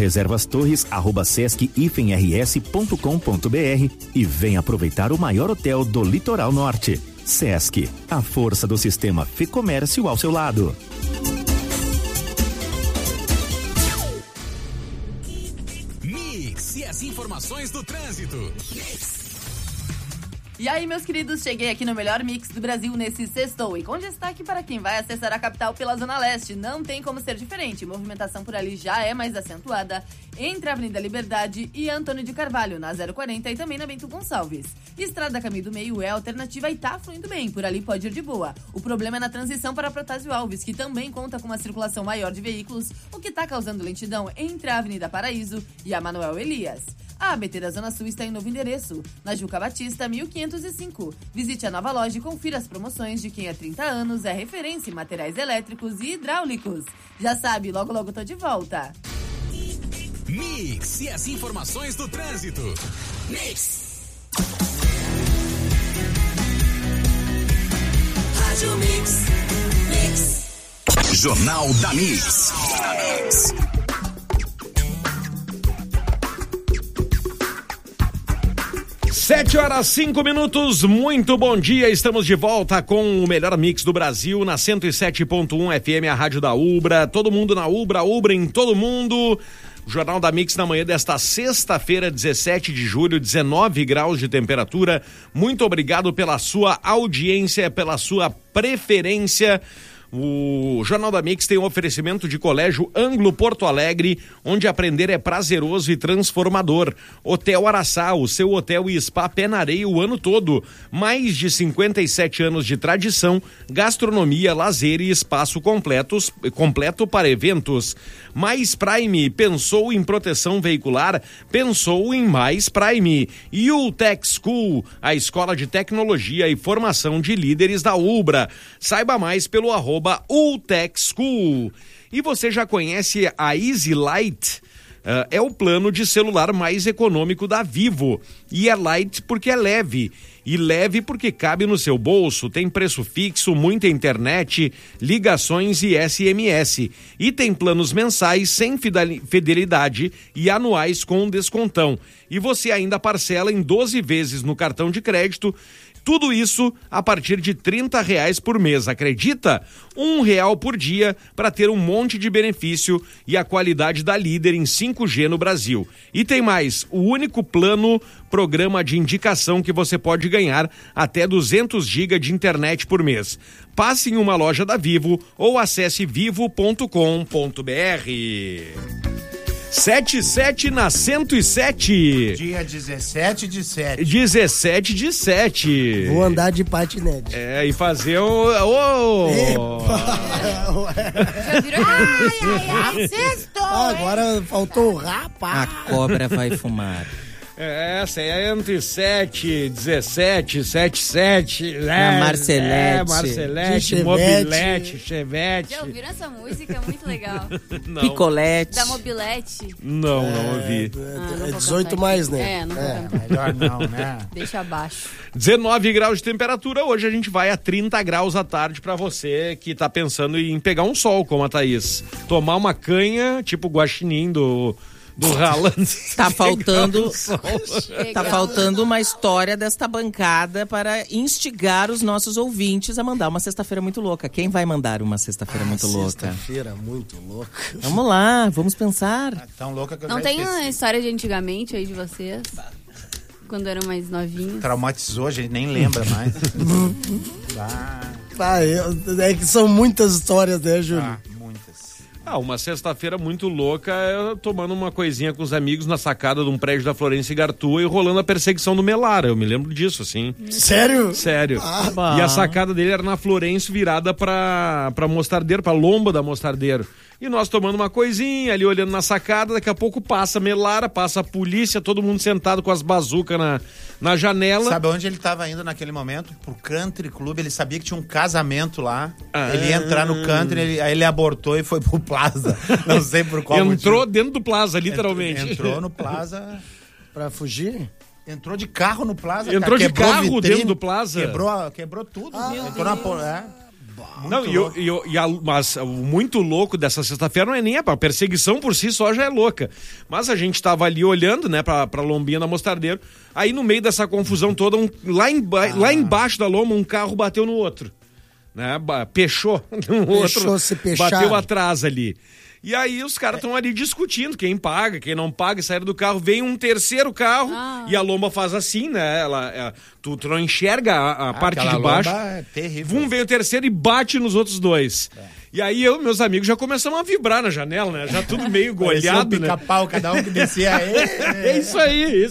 S13: reservastorres@sesc-rs.com.br e venha aproveitar o maior hotel do Litoral Norte. Sesc, a força do sistema Fê-Comércio ao seu lado.
S9: E as informações do trânsito.
S14: E aí, meus queridos, cheguei aqui no melhor mix do Brasil nesse sextou e com destaque para quem vai acessar a capital pela Zona Leste. Não tem como ser diferente, movimentação por ali já é mais acentuada entre a Avenida Liberdade e Antônio de Carvalho, na 040 e também na Bento Gonçalves. Estrada Caminho do Meio é alternativa e tá fluindo bem, por ali pode ir de boa. O problema é na transição para Protásio Alves, que também conta com uma circulação maior de veículos, o que tá causando lentidão entre a Avenida Paraíso e a Manuel Elias. A ABT da Zona Sul está em novo endereço, na Juca Batista, 1505. Visite a nova loja e confira as promoções de quem há 30 anos é referência em materiais elétricos e hidráulicos. Já sabe, logo logo tô de volta.
S9: Mix e as informações do trânsito. Mix. Rádio Mix. Jornal da Mix.
S2: 7h05, muito bom dia, estamos de volta com o melhor mix do Brasil na 107.1 FM, a rádio da Ubra, todo mundo na Ubra, Ubra em todo mundo. Jornal da Mix na manhã desta sexta-feira, 17 de julho, 19 graus de temperatura. Muito obrigado pela sua audiência, pela sua preferência. O Jornal da Mix tem um oferecimento de Colégio Ângulo Porto Alegre, onde aprender é prazeroso e transformador. Hotel Araçá, o seu hotel e spa pé na areia o ano todo. Mais de 57 anos de tradição, gastronomia, lazer e espaço completo para eventos. Mais Prime, pensou em proteção veicular? Pensou em Mais Prime. UTEC School, a escola de tecnologia e formação de líderes da Ubra. Saiba mais pelo @UTEC School. E você já conhece a Easy Light? É o plano de celular mais econômico da Vivo. E é light porque é leve. E leve porque cabe no seu bolso, tem preço fixo, muita internet, ligações e SMS. E tem planos mensais sem fidelidade e anuais com descontão. E você ainda parcela em 12 vezes no cartão de crédito. Tudo isso a partir de R$30 por mês, acredita? R$1 por dia para ter um monte de benefício e a qualidade da líder em 5G no Brasil. E tem mais, o único programa de indicação que você pode ganhar até 200 GB de internet por mês. Passe em uma loja da Vivo ou acesse vivo.com.br. 77 na 107.
S1: Dia 17 de 7.
S2: 17 de 7.
S5: Vou andar de patinete.
S2: E fazer
S6: Já virou? Ai, sextou.
S5: Agora faltou o rapaz.
S4: A cobra vai fumar.
S2: 107, 17, 77. Marcelete, Mobilete, Chevette.
S3: Já ouviram essa música? Muito legal.
S4: Picolete.
S3: Da Mobilete.
S2: Não ouvi.
S5: É 18 mais, né?
S3: Não vou cantar.
S1: Melhor não, né?
S3: Deixa abaixo.
S2: 19 graus de temperatura, hoje a gente vai a 30 graus à tarde pra você que tá pensando em pegar um sol, como a Thaís. Tomar uma canha, tipo guaxinim do Haaland.
S4: Tá faltando uma história desta bancada para instigar os nossos ouvintes a mandar uma sexta-feira muito louca. Quem vai mandar uma sexta-feira muito louca?
S5: Sexta-feira muito louca.
S4: Vamos lá, vamos pensar.
S1: Tão louca que eu
S3: Não
S1: já
S3: tem
S1: esqueci.
S3: uma história de antigamente aí de vocês? Quando eram mais novinhos?
S1: Traumatizou, a gente nem lembra mais.
S5: É que são muitas histórias, né, Júlio?
S1: Muitas.
S2: Uma sexta-feira muito louca, tomando uma coisinha com os amigos na sacada de um prédio da Florência e Gartua e rolando a perseguição do Melara. Eu me lembro disso, assim.
S5: Sério?
S2: Sério. E a sacada dele era na Florência, virada pra Mostardeiro, pra lomba da Mostardeiro. E nós tomando uma coisinha ali, olhando na sacada, daqui a pouco passa Melara, passa a polícia, todo mundo sentado com as bazucas na janela.
S1: Sabe onde ele estava indo naquele momento? Pro Country Club, ele sabia que tinha um casamento lá. Ele ia entrar no Country, aí ele abortou e foi pro Plaza. Não sei por qual
S2: Entrou
S1: motivo.
S2: dentro do Plaza, literalmente.
S1: Entrou no Plaza.
S5: Pra fugir?
S1: Entrou de carro no Plaza.
S2: Entrou de
S1: quebrou
S2: carro
S1: vitrine,
S2: dentro do Plaza.
S1: Quebrou tudo. Entrou na...
S2: Não, mas o muito louco dessa sexta-feira não é nem a perseguição por si só já é louca. Mas a gente tava ali olhando, né, pra lombinha da Mostardeiro. Aí no meio dessa confusão toda, lá embaixo da lomba, um carro bateu no outro. Né? Pechou no outro. Bateu atrás ali. E aí os caras estão ali discutindo quem paga, quem não paga, saíram do carro, vem um terceiro carro e a lomba faz assim, né? Tu não enxerga a parte de baixo.
S1: É terrível.
S2: Veio o terceiro e bate nos outros dois. E aí eu e meus amigos já começamos a vibrar na janela, né? Já tudo meio golhado, né?
S1: Pica-pau, cada um que descia aí.
S2: É isso aí.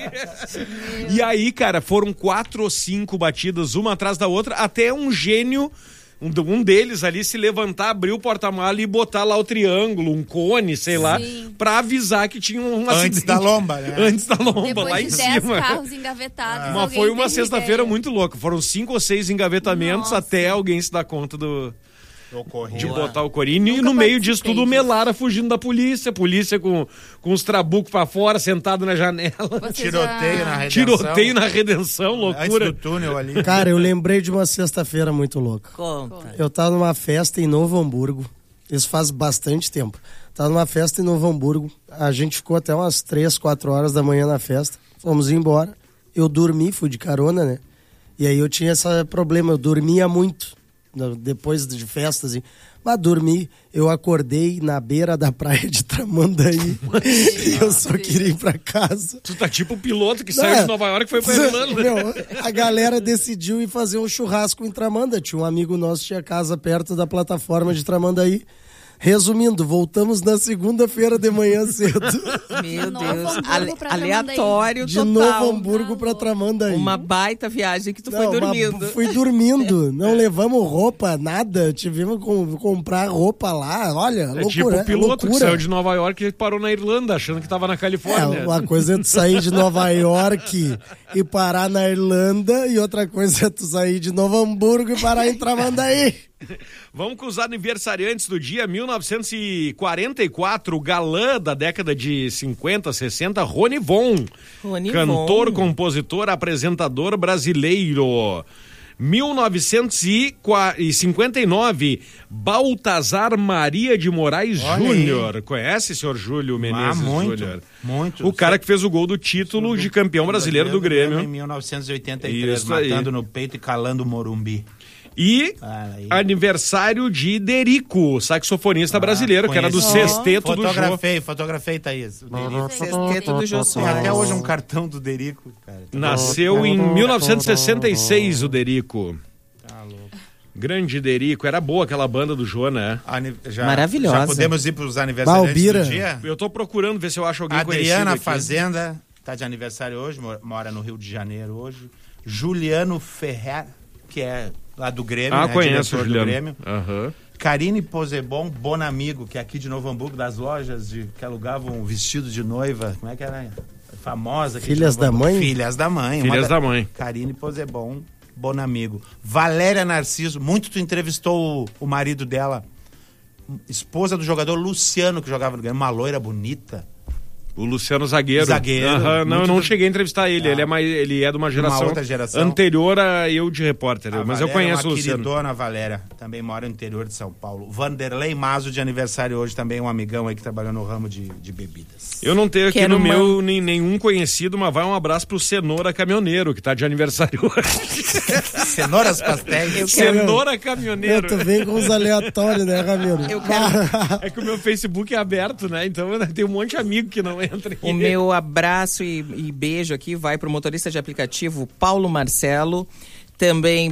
S2: E aí, cara, foram 4 ou 5 batidas, uma atrás da outra, até um gênio... Um deles ali se levantar, abrir o porta-mala e botar lá o triângulo, um cone, sei lá, pra avisar que tinha um acidente.
S1: Antes da lomba, né?
S2: Antes da lomba,
S3: depois
S2: lá
S3: de
S2: em
S3: 10
S2: cima.
S3: carros engavetados.
S2: Mas foi uma sexta-feira muito louca. Foram 5 ou 6 engavetamentos até alguém se dar conta de botar o corinho. E no meio disso tudo, o Melara fugindo da polícia com os trabucos pra fora, sentado na janela. Tiroteio na Redenção, loucura.
S1: Antes do túnel ali.
S5: Cara, eu lembrei de uma sexta-feira muito louca.
S4: Conta.
S5: Eu tava numa festa em Novo Hamburgo. Isso faz bastante tempo. Tava numa festa em Novo Hamburgo. A gente ficou até umas 3, 4 horas da manhã na festa. Fomos embora. Eu dormi, fui de carona, né? E aí eu tinha esse problema, eu dormia muito. Depois de festas, assim. Mas dormi, eu acordei na beira da praia de Tramandaí e eu só queria ir pra casa.
S2: Tu tá tipo o piloto que saiu de Nova York e foi pra Irlanda.
S5: A galera decidiu ir fazer um churrasco em Tramandaí. Tinha um amigo nosso que tinha casa perto da plataforma de Tramandaí. Resumindo, voltamos na segunda-feira de manhã cedo.
S4: Meu Deus, aleatório
S5: de
S4: total.
S5: De Novo Hamburgo pra Tramandaí.
S4: Uma baita viagem que tu foi dormindo.
S5: Fui dormindo, não levamos roupa, nada. Tivemos que comprar roupa lá, olha, loucura.
S2: Tipo o piloto que saiu de Nova York e parou na Irlanda, achando que tava na Califórnia.
S5: Uma coisa é tu sair de Nova York e parar na Irlanda, e outra coisa é tu sair de Novo Hamburgo e parar em Tramandaí.
S2: Vamos com os aniversariantes do dia. 1944, o galã da década de 50, 60, Rony Von. Cantor, compositor, apresentador brasileiro. 1959, Baltazar Maria de Moraes Júnior. Conhece, senhor Júlio Menezes Júnior?
S1: Muito.
S2: O cara que fez o gol do título de campeão brasileiro do Grêmio.
S1: Em 1983, matando no peito e calando o Morumbi.
S2: E aniversário de Derico, saxofonista brasileiro, que era do Sexteto do Jô.
S1: Fotografei, Thaís.
S4: Sexteto do Jô Soares.
S1: Até hoje um cartão do Derico, cara.
S2: Nasceu em 1966 o Derico.
S1: Tá louco.
S2: Grande Derico, era boa aquela banda do Jô, né?
S4: Maravilhosa.
S1: Já podemos ir pros aniversariantes do dia?
S2: Eu tô procurando ver se eu acho alguém conhecido.
S1: Adriana Fazenda, tá de aniversário hoje, mora no Rio de Janeiro hoje. Juliano Ferrer, que é lá do Grêmio, né?
S2: Conheço o Juliano.
S1: Do Grêmio. Karine Posebon, Bonamigo, que é aqui de Novo Hamburgo, das lojas que alugavam vestido de noiva. Como é que era? Famosa.
S5: Filhas da Mãe?
S1: Filhas da Mãe.
S2: Filhas da Mãe.
S1: Karine Posebon, Bonamigo. Valéria Narciso, muito tu entrevistou o marido dela, esposa do jogador Luciano, que jogava no Grêmio, uma loira bonita.
S2: O Luciano Zagueiro. Não, eu não cheguei a entrevistar ele. Ele é de uma geração,
S1: outra geração
S2: anterior a eu de repórter. Mas eu conheço o Luciano.
S1: Dona Valéria, também mora no interior de São Paulo. Vanderlei Mazo, de aniversário hoje, também um amigão aí que trabalhou no ramo de bebidas.
S2: Eu não tenho aqui no meu nenhum conhecido, mas vai um abraço pro Cenoura Caminhoneiro, que tá de aniversário hoje.
S1: Cenouras pastéis.
S2: Cenoura Caminhoneiro.
S5: Tu vem com os aleatórios, né, Ramiro?
S2: É que o meu Facebook é aberto, né? Então tem um monte de amigo que não entra.
S4: O meu abraço e beijo aqui vai pro motorista de aplicativo Paulo Marcelo, também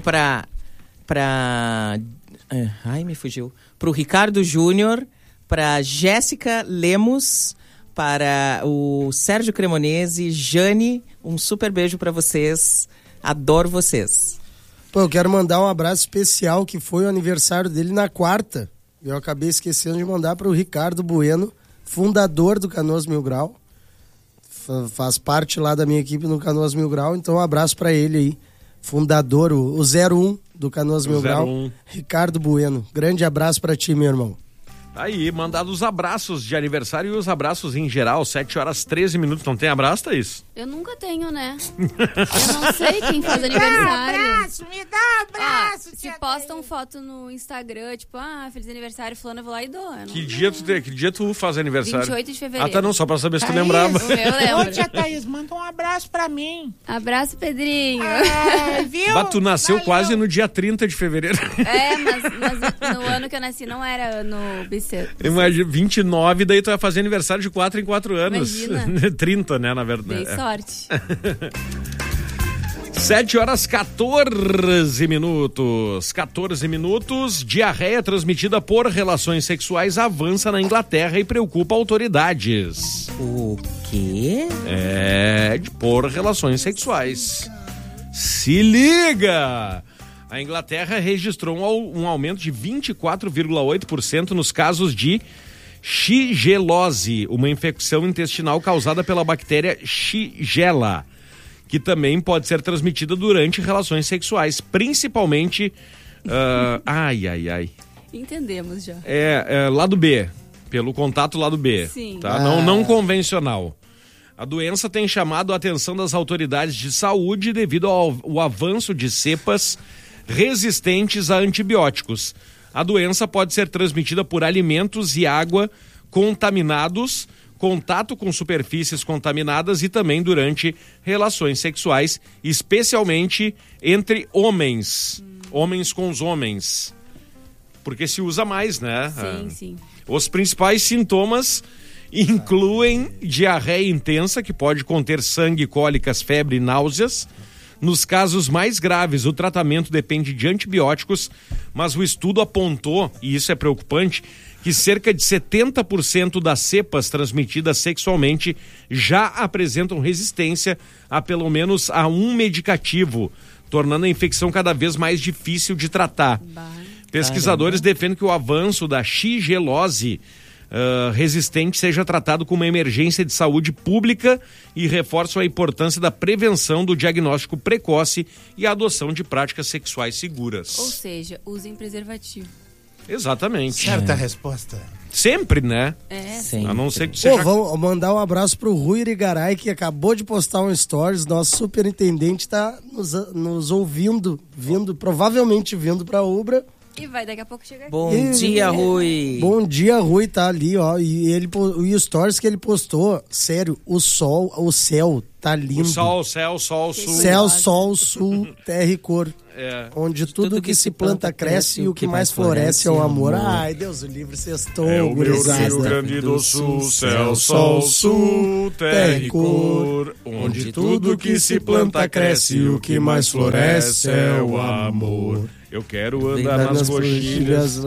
S4: me fugiu. Pro Ricardo Júnior, pra Jéssica Lemos, para o Sérgio Cremonese, Jane, um super beijo pra vocês. Adoro vocês.
S5: Pô, eu quero mandar um abraço especial, que foi o aniversário dele na quarta. Eu acabei esquecendo de mandar pro Ricardo Bueno, fundador do Canoas Mil Grau, faz parte lá da minha equipe no Canoas Mil Grau, então um abraço pra ele aí, fundador, o 01 do Canoas Mil Grau, Ricardo Bueno. Grande abraço pra ti, meu irmão.
S2: Aí, mandado os abraços de aniversário e os abraços em geral, 7h13. Não tem abraço, Thaís?
S3: Eu nunca tenho, né? Eu não sei quem faz aniversário.
S6: Me dá um abraço.
S3: Se postam foto no Instagram, tipo, feliz aniversário, fulano, eu vou lá e dou.
S2: Que dia tu faz aniversário?
S3: 28 de fevereiro.
S2: Tá, não, só pra saber se tu lembrava.
S3: O meu lembro.
S6: Ô, tia Thaís, manda um abraço pra mim.
S3: Abraço, Pedrinho.
S6: Viu?
S2: Mas tu nasceu quase no dia 30 de fevereiro.
S3: Mas no ano que eu nasci não era ano bissexto.
S2: Imagina, 29, daí tu vai fazer aniversário de 4 em 4 anos.
S3: Imagina.
S2: 30, né, na verdade.
S3: Dei sorte.
S2: 7h14. 14 minutos. Diarreia transmitida por relações sexuais avança na Inglaterra e preocupa autoridades.
S4: O quê?
S2: Por relações sexuais. Se liga! A Inglaterra registrou um aumento de 24,8% nos casos de shigelose, uma infecção intestinal causada pela bactéria Shigella, que também pode ser transmitida durante relações sexuais, principalmente...
S3: Entendemos já.
S2: Lado B, pelo contato lado B.
S3: Sim.
S2: Tá? Não convencional. A doença tem chamado a atenção das autoridades de saúde devido ao avanço de cepas resistentes a antibióticos. A doença pode ser transmitida por alimentos e água contaminados, contato com superfícies contaminadas e também durante relações sexuais, especialmente entre homens. Homens com os homens. Porque se usa mais, né?
S3: Sim.
S2: Os principais sintomas incluem diarreia intensa, que pode conter sangue, cólicas, febre e náuseas. Nos casos mais graves, o tratamento depende de antibióticos, mas o estudo apontou, e isso é preocupante, que cerca de 70% das cepas transmitidas sexualmente já apresentam resistência a pelo menos a um medicativo, tornando a infecção cada vez mais difícil de tratar. Pesquisadores defendem que o avanço da shigelose resistente seja tratado como uma emergência de saúde pública e reforçam a importância da prevenção, do diagnóstico precoce e a adoção de práticas sexuais seguras.
S3: Ou seja, usem preservativo.
S2: Exatamente.
S1: Certa resposta.
S2: Sempre, né?
S3: Sim.
S2: A não ser que seja...
S5: Vamos mandar um abraço pro Rui Irigaray, que acabou de postar um stories. Nosso superintendente tá nos ouvindo, provavelmente vindo pra Ubra.
S3: E vai daqui a pouco chegar aqui.
S4: Bom dia, Rui.
S5: Bom dia, Rui, tá ali, ó. E o stories que ele postou, sério, o céu tá lindo.
S2: O céu, sul.
S5: Céu, sol, sul, terra e cor. Onde tudo que se planta cresce e o que mais floresce é o amor. Ai, Deus o livre, sextou,
S2: o meu Rio Grande do Sul, céu, sol, sul, terra e cor. Onde tudo que se planta cresce e o que mais floresce é o amor. Eu quero andar nas coxilhas.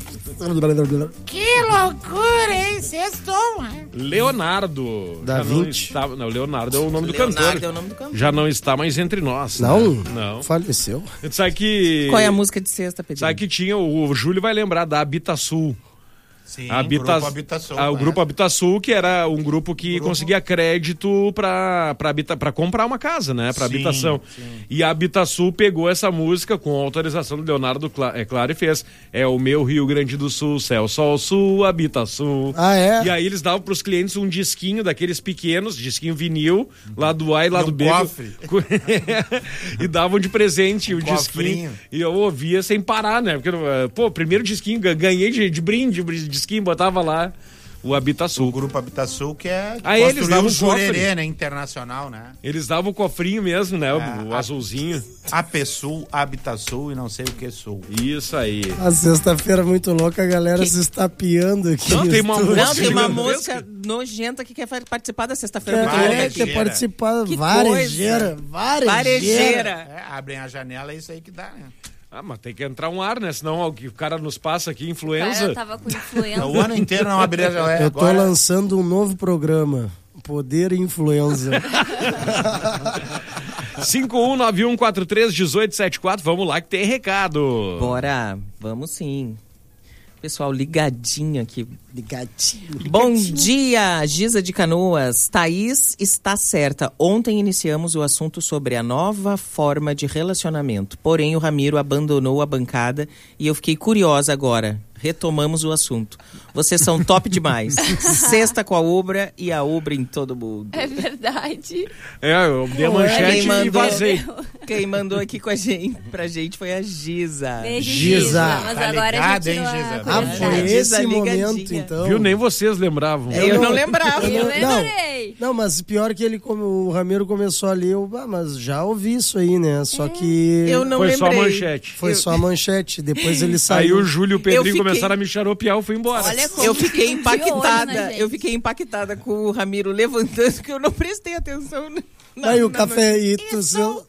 S6: Que loucura, hein? Sextou, hein?
S2: Leonardo.
S5: Da Vinci.
S2: Não, Leonardo é o nome do cantor. Já não está mais entre nós.
S5: Não?
S2: Né? Não.
S5: Faleceu.
S2: Sabe que...
S4: Qual é a música de sexta, Pedro?
S2: Sabe que tinha, o Júlio vai lembrar da Habitasul.
S1: Sim, Grupo Habitasul.
S2: O Grupo Habitasul, que era um grupo que conseguia crédito para comprar uma casa, né? Para habitação. Sim. E a Habitasul pegou essa música com autorização do Leonardo Claro e fez. É o meu Rio Grande do Sul, céu, sol, sul, Habitasul.
S5: Ah, é?
S2: E aí eles davam pros clientes um disquinho daqueles pequenos, disquinho vinil, lado A e lado B.
S1: Cofre.
S2: E davam de presente o disquinho. E eu ouvia sem parar, né? Porque, primeiro disquinho, ganhei de brinde, disquinho, botava lá o Habitasul.
S1: O Grupo Habitasul, que
S2: eles davam
S1: o Jurerê, né? Internacional, né?
S2: Eles davam o cofrinho mesmo, né? O azulzinho.
S1: APSul, Habitasul e não sei o que Sul.
S2: Isso aí.
S5: A sexta-feira muito louca, a galera se estapeando aqui.
S2: Não, tem uma
S4: música nojenta que quer participar da sexta-feira muito louca.
S5: Quer participar. Varejeira.
S1: Abrem a janela, é isso aí que dá, né?
S2: Mas tem que entrar um ar, né? Senão o cara nos passa aqui, influenza.
S3: Eu tava com influenza.
S1: O ano inteiro não abri a janela.
S5: Eu tô lançando um novo programa, Poder e Influenza.
S2: 5191431874, vamos lá que tem recado.
S4: Bora, vamos sim. Pessoal ligadinho aqui.
S5: Ligadinho.
S4: Bom dia, Giza de Canoas. Thaís está certa. Ontem iniciamos o assunto sobre a nova forma de relacionamento. Porém, o Ramiro abandonou a bancada e eu fiquei curiosa agora. Retomamos o assunto. Vocês são top demais. Sexta com a Ubra e a Ubra em todo mundo.
S3: É verdade.
S2: Eu dei a manchete e vazei.
S4: Quem mandou aqui com pra gente foi a Giza.
S3: Beijo, Giza. Mas
S1: tá
S3: agora
S1: ligado,
S3: a gente
S1: Giza?
S5: Foi esse momento, então.
S2: Viu? Nem vocês lembravam.
S4: Eu não lembrava.
S3: Eu lembrei.
S5: Não, mas pior que o Ramiro começou ali, mas já ouvi isso aí, né? Só que...
S4: Eu não
S2: lembrei.
S4: Foi
S2: só a manchete.
S5: Foi só a manchete, depois ele saiu.
S2: Aí o Júlio e o Pedrinho começaram a me xaropear, eu fui embora.
S3: Olha como
S4: eu fiquei impactada.
S3: Hoje, né,
S4: eu fiquei impactada com o Ramiro levantando, que eu não prestei atenção.
S5: Aí o café e tu...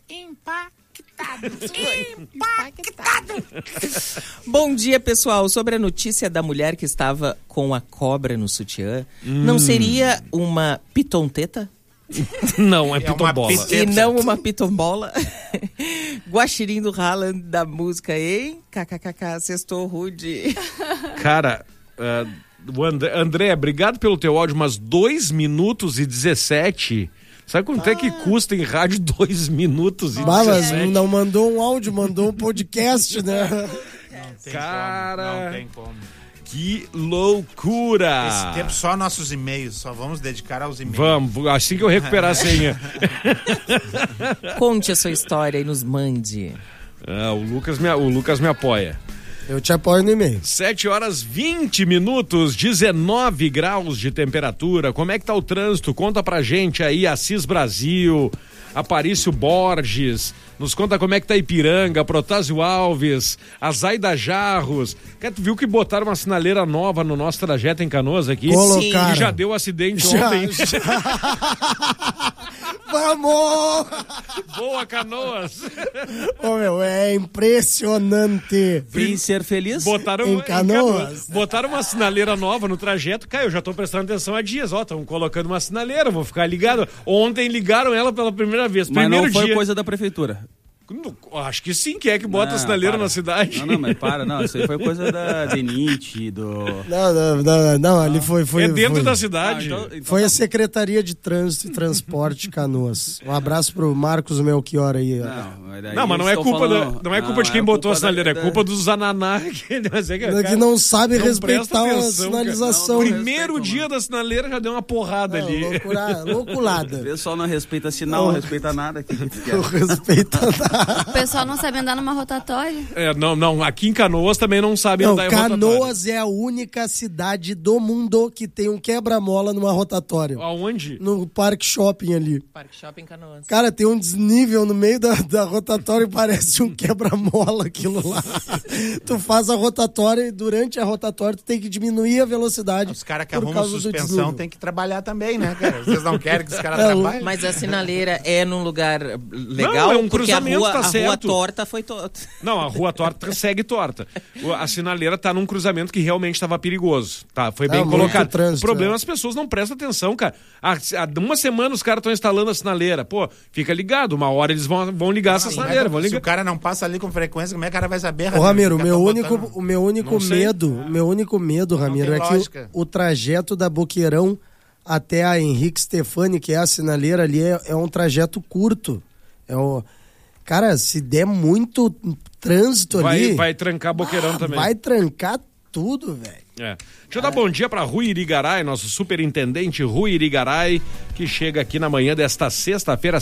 S6: Impactado.
S4: Bom dia, pessoal. Sobre a notícia da mulher que estava com a cobra no sutiã, não seria uma pitonteta?
S2: Não, é pitombola.
S4: E não uma pitombola. Guaxirim do Haaland da música, hein? KKKK, sextou rude.
S2: Cara, André, obrigado pelo teu áudio, mas 2 minutos e 17... Sabe quanto é que custa em rádio 2 minutos e 17?
S5: Mas não mandou um áudio, mandou um podcast, né?
S2: Não
S1: tem como.
S2: Que loucura!
S1: Esse tempo só nossos e-mails, só vamos dedicar aos e-mails.
S2: Vamos, assim que eu recuperar a senha.
S4: Conte a sua história e nos mande.
S2: O Lucas me apoia.
S5: Eu te apoio no e-mail.
S2: 7h20, 19 graus de temperatura. Como é que tá o trânsito? Conta pra gente aí, Assis Brasil, Aparício Borges. Nos conta como é que tá Ipiranga, Protásio Alves, a Zaida Jarros. Tu viu que botaram uma sinaleira nova no nosso trajeto em Canoas aqui?
S5: Colocaram.
S2: E já deu acidente ontem.
S5: Vamos!
S2: Boa, Canoas!
S5: É impressionante.
S4: Vim ser feliz?
S5: Em Canoas.
S2: Botaram uma sinaleira nova no trajeto. Cara, eu já tô prestando atenção há dias. Estão colocando uma sinaleira, vou ficar ligado. Ontem ligaram ela pela primeira vez.
S15: Mas não foi coisa da prefeitura.
S2: Acho que sim, quem é que bota a sinaleira na cidade?
S15: Não, mas não, isso aí foi coisa da DENIT, do...
S5: Não, ali foi...
S2: É dentro da cidade.
S5: Então foi a Secretaria de Trânsito e Transporte de Canoas. Um abraço pro Marcos Melchior aí.
S2: Mas não é culpa, não é culpa de quem botou a sinaleira, é culpa dos ananá
S5: que não sabe respeitar a sinalização.
S2: Primeiro dia da sinaleira já deu uma porrada ali.
S5: Louculada.
S15: O pessoal não respeita sinal, não respeita nada.
S5: Não respeita nada.
S3: O pessoal não sabe andar numa rotatória.
S2: Não, aqui em Canoas também não sabe andar em rotatória.
S5: Canoas é a única cidade do mundo que tem um quebra-mola numa rotatória.
S2: Aonde?
S5: No Parque Shopping ali.
S4: Parque Shopping Canoas.
S5: Cara, tem um desnível no meio da rotatória e parece um quebra-mola aquilo lá. Tu faz a rotatória e durante a rotatória tu tem que diminuir a velocidade.
S1: Os caras que arrumam suspensão tem que trabalhar também, né, cara? Vocês não querem que os caras trabalhem?
S4: Mas a sinaleira é num lugar legal,
S2: não, porque a rua
S4: torta foi torta.
S2: Não, a rua torta segue torta. A sinaleira tá num cruzamento que realmente estava perigoso. Tá, foi bem colocado.
S5: Trânsito,
S2: o problema é as pessoas não prestam atenção, cara. Há uma semana os caras estão instalando a sinaleira. Pô, fica ligado, uma hora eles vão ligar essa sinaleira.
S1: Se o cara não passa ali com frequência, como é que o cara vai saber?
S5: Ô, Ramiro, o meu único medo, Ramiro, é que o trajeto da Boqueirão até a Henrique Stefani, que é a sinaleira ali, é um trajeto curto. Cara, se der muito trânsito ali...
S2: Vai trancar Boqueirão também.
S5: Vai trancar tudo, velho.
S2: Deixa eu dar bom dia para Rui Irigaray, nosso superintendente Rui Irigaray, que chega aqui na manhã desta sexta-feira,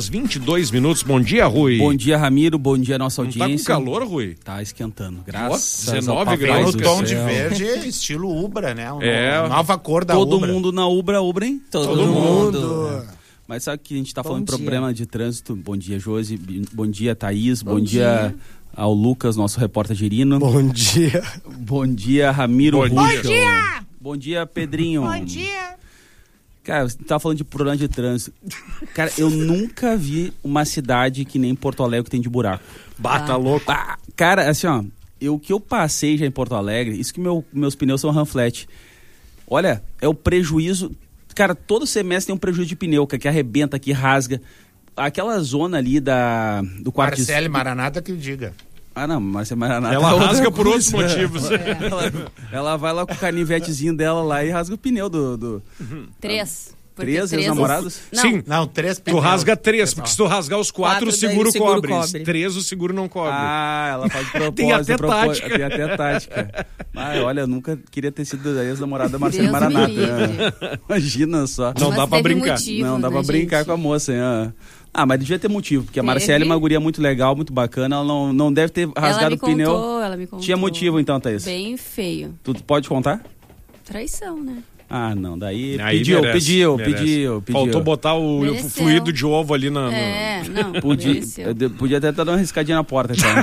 S2: 7h22. Bom dia, Rui.
S15: Bom dia, Ramiro. Bom dia, nossa audiência.
S2: Tá com calor, Rui?
S15: Tá esquentando. Graças
S2: 19 graus.
S1: O tom de verde, estilo Ubra, né? Nova cor da
S15: Ubra.
S1: Todo
S15: mundo na Ubra, hein?
S4: Todo mundo.
S15: Mas sabe que a gente tá falando de problema de trânsito. Bom dia, Josi. Bom dia, Thaís. Bom dia ao Lucas, nosso repórter girino.
S5: Bom dia.
S15: Bom dia, Ramiro.
S6: Bom dia.
S15: Bom dia, Pedrinho.
S6: Bom dia.
S15: Cara, você tá falando de problema de trânsito. Cara, eu nunca vi uma cidade que nem Porto Alegre que tem de buraco.
S2: Bata louco.
S15: Cara, assim, ó, o que eu passei já em Porto Alegre, isso que meus pneus são Ranflat. Olha, é o prejuízo. Cara, todo semestre tem um prejuízo de pneu, que arrebenta, que rasga. Aquela zona ali do quarto...
S1: Marcele Maranata que diga.
S15: Não, Marcele Maranata...
S2: Ela rasga por outros motivos.
S15: Ela vai lá com o canivetezinho dela lá e rasga o pneu do...
S3: Três.
S15: Três ex-namorados?
S2: Sim.
S1: Não, 3 pneus.
S2: Tu rasga 3, porque se tu rasgar os 4, o seguro cobre. 3, o seguro não cobre.
S15: Ela faz propósito.
S2: Tem até tática.
S15: Tem até tática. Olha, eu nunca queria ter sido a ex-namorada da Marcele Maranata. Imagina só.
S2: Não dá pra brincar.
S15: Não dá pra brincar com a moça, hein? Mas devia ter motivo, porque a Marcele é uma guria muito legal, muito bacana, ela não deve ter rasgado o pneu.
S3: Ela me contou.
S15: Tinha motivo então, Thaís?
S3: Bem feio.
S15: Tu pode contar?
S3: Traição, né?
S15: Não, daí
S2: pediu.
S15: Faltou
S2: botar o fluido de ovo ali na...
S3: não,
S15: podia até dar uma riscadinha na porta, cara.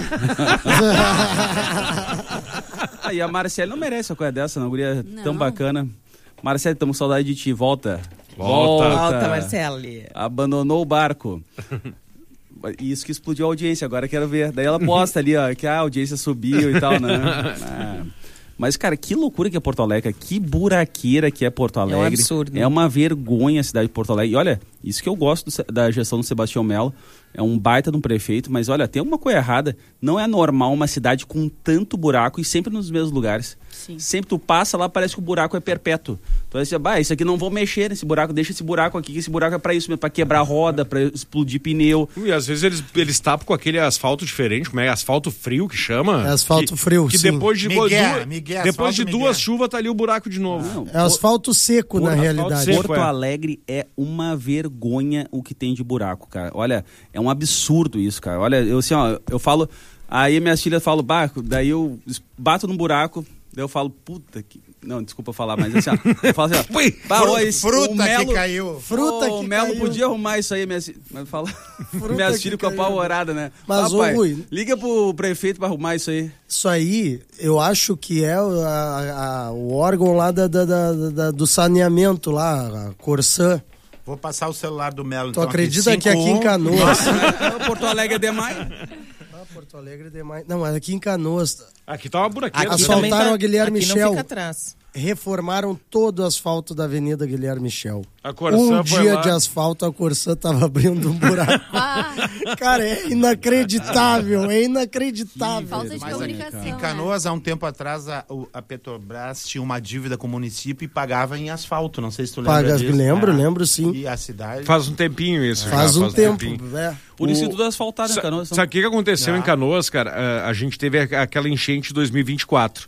S15: E a Marcele não merece uma coisa dessa, uma guria tão bacana. Marcele, estamos com saudade de ti, volta,
S4: Marcele.
S15: Abandonou o barco. Isso que explodiu a audiência, agora quero ver. Daí ela posta ali, ó, que a audiência subiu e tal, né? Mas, cara, que loucura que é Porto Alegre, que buraqueira que é Porto Alegre.
S4: É um absurdo.
S15: É uma vergonha a cidade de Porto Alegre. E olha, isso que eu gosto da gestão do Sebastião Melo, é um baita de um prefeito, mas olha, tem alguma coisa errada. Não é normal uma cidade com tanto buraco e sempre nos mesmos lugares.
S3: Sim.
S15: Sempre tu passa lá, parece que o buraco é perpétuo. Então você isso aqui não vou mexer nesse buraco, deixa esse buraco aqui, que esse buraco é pra isso mesmo, pra quebrar roda, pra explodir pneu.
S2: E às vezes eles tapam com aquele asfalto diferente, como é? Asfalto frio que chama?
S5: É asfalto frio,
S2: que
S5: sim.
S2: Depois de duas chuvas tá ali o buraco de novo.
S5: É asfalto seco, na realidade.
S15: Porto Alegre é uma vergonha o que tem de buraco, cara. Olha, é um absurdo isso, cara. Olha, eu falo, aí minhas filhas falam, daí eu bato num buraco, daí eu falo, puta que... Não, desculpa falar, mas assim, eu falo assim,
S1: fruta que caiu.
S15: O Melo podia arrumar isso aí, minhas filhas ficam apavoradas, né?
S5: Mas, Rui,
S15: liga pro prefeito pra arrumar isso aí.
S5: Isso aí, eu acho que é o órgão lá do saneamento lá, a Corsã.
S1: Vou passar o celular do Melo.
S5: Tu acredita que aqui em Canoas...
S15: Porto Alegre é demais?
S5: Porto Alegre é demais. Não, mas aqui em Canoas...
S2: Aqui tá uma buraqueira.
S5: Asfaltaram a Guilherme
S4: Michel. Não fica atrás.
S5: reformaram todo o asfalto da Avenida Guilherme Michel.
S2: A Corsã
S5: um dia de asfalto, a Corsã tava abrindo um buraco. Cara, é inacreditável,
S3: Falta de comunicação.
S1: Em Canoas, há um tempo atrás, a Petrobras tinha uma dívida com o município e pagava em asfalto. Não sei se tu lembra disso.
S5: Lembro sim.
S1: E a cidade...
S2: Faz um tempinho isso.
S5: Faz um tempo.
S15: Por isso tudo asfaltado em Canoas.
S2: Sabe o que aconteceu em Canoas, cara? A gente teve aquela enchente de 2024.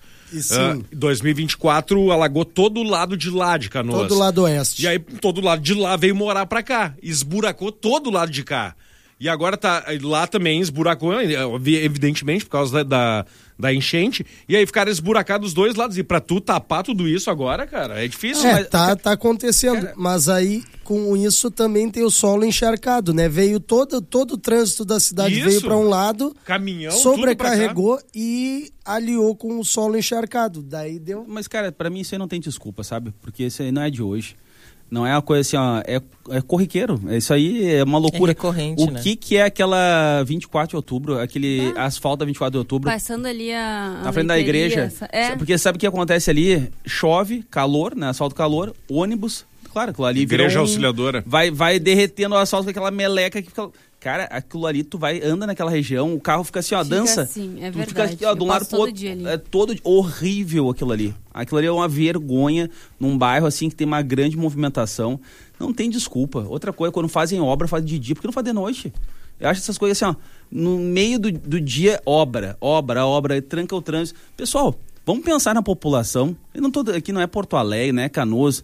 S2: 2024 alagou todo o lado de lá de Canoas.
S5: Todo o lado oeste.
S2: E aí todo lado de lá veio morar pra cá. Esburacou todo o lado de cá. E agora lá também esburacou, evidentemente, por causa da enchente. E aí ficaram esburacados os dois lados. E pra tu tapar tudo isso agora, cara, é difícil.
S5: Tá acontecendo. Cara... Mas aí, com isso, também tem o solo encharcado, né? Veio todo o trânsito da cidade veio pra um lado.
S2: Caminhão,
S5: sobrecarregou e aliou com o solo encharcado. Daí deu...
S15: Mas, cara, pra mim isso aí não tem desculpa, sabe? Porque isso aí não é de hoje. Não é uma coisa assim, ó, é corriqueiro. Isso aí é uma loucura.
S4: É recorrente,
S15: o que é aquela 24 de outubro, aquele asfalto da 24 de outubro?
S3: Passando ali
S15: na frente da igreja. Porque sabe o que acontece ali? Chove, calor, né? Asfalto calor, ônibus. Claro, aquilo ali
S2: Igreja Auxiliadora.
S15: Vai derretendo o asfalto com aquela meleca que fica... Cara, aquilo ali, anda naquela região, o carro fica assim, ó, dança.
S3: Assim, é verdade.
S15: Fica assim, ó, de um lado pro outro. É todo horrível aquilo ali. Aquilo ali é uma vergonha num bairro assim que tem uma grande movimentação. Não tem desculpa. Outra coisa, quando fazem obra, fazem de dia, por que não fazem de noite? Eu acho essas coisas assim, ó, no meio do dia, obra, tranca o trânsito. Pessoal, vamos pensar na população. Aqui não é Porto Alegre, né, Canoas.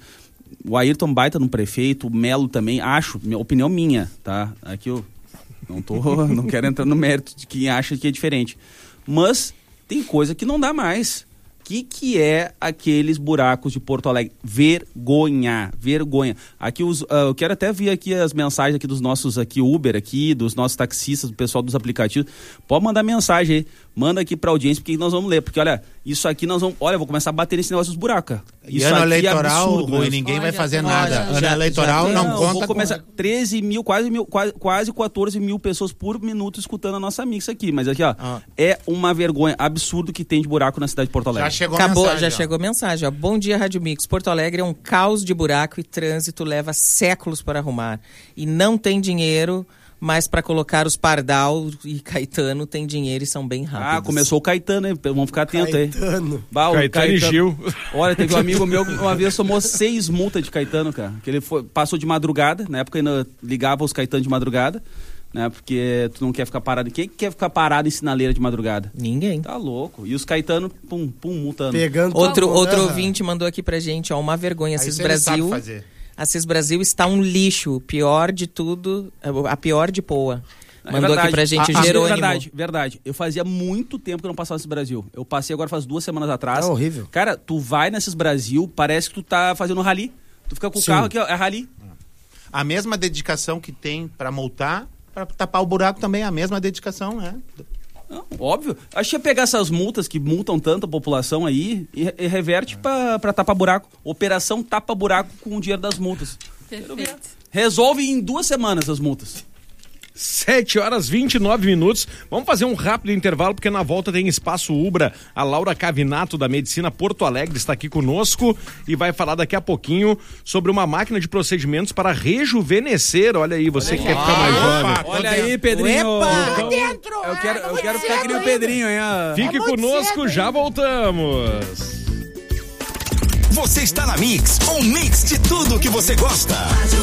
S15: O Ayrton no prefeito, o Melo também, opinião minha, tá? Aqui eu não quero entrar no mérito de quem acha que é diferente. Mas tem coisa que não dá mais. Que é aqueles buracos de Porto Alegre? Vergonha. Aqui eu quero até ver aqui as mensagens aqui dos nossos aqui Uber aqui, dos nossos taxistas, do pessoal dos aplicativos. Pode mandar mensagem aí. Manda aqui pra audiência, porque nós vamos ler. Porque, olha, isso aqui nós vamos... Olha, eu vou começar a bater nesse negócio dos buracos.
S1: E ano eleitoral, Rui, ninguém vai fazer nada. Ano eleitoral não conta.
S15: Vou começar 13 mil, quase 14 mil pessoas por minuto escutando a nossa mix aqui. Mas aqui, ó, é uma vergonha absurdo que tem de buraco na cidade de Porto Alegre.
S4: Já chegou mensagem, ó. Bom dia, Rádio Mix. Porto Alegre é um caos de buraco e trânsito leva séculos para arrumar. E não tem dinheiro... Mas para colocar os Pardal e Caetano tem dinheiro e são bem rápidos.
S15: Começou o Caetano, hein? Vamos ficar atentos aí.
S2: Caetano e Gil.
S15: Olha, teve um amigo meu que uma vez tomou 6 multas de Caetano, cara. Que ele passou de madrugada, na época ainda ligava os Caetano de madrugada, né? Porque tu não quer ficar parado. Quem quer ficar parado em sinaleira de madrugada?
S4: Ninguém.
S15: Tá louco. E os Caetano, multando.
S4: Outro ouvinte mandou aqui pra gente, ó, uma vergonha. Assis Brasil... Assis Brasil está um lixo, pior de tudo, a pior de Poa. Mandou aqui pra gente o Jerônimo.
S15: Verdade. Eu fazia muito tempo que eu não passava nesse Brasil. Eu passei agora faz 2 semanas atrás.
S5: É horrível.
S15: Cara, tu vai nesses Brasil, parece que tu tá fazendo rally. Tu fica com o carro aqui, ó, é rally.
S1: A mesma dedicação que tem pra multar, pra tapar o buraco também, a mesma dedicação, né?
S15: Não, óbvio. Acho que ia pegar essas multas que multam tanto a população aí e reverte pra tapar buraco. Operação tapa buraco com o dinheiro das multas.
S3: Perfeito.
S15: Resolve em 2 semanas as multas.
S2: 7h29. Vamos fazer um rápido intervalo, porque na volta tem Espaço Ubra. A Laura Cavinato, da Medicina Porto Alegre, está aqui conosco e vai falar daqui a pouquinho sobre uma máquina de procedimentos para rejuvenescer. Olha aí, você que quer ficar mais jovem.
S15: Olha aí, Pedrinho.
S6: Tá dentro.
S15: Eu quero ficar que nem o Pedrinho, hein?
S2: Fique conosco, já voltamos.
S9: Você está na Mix, um mix de tudo que você gosta.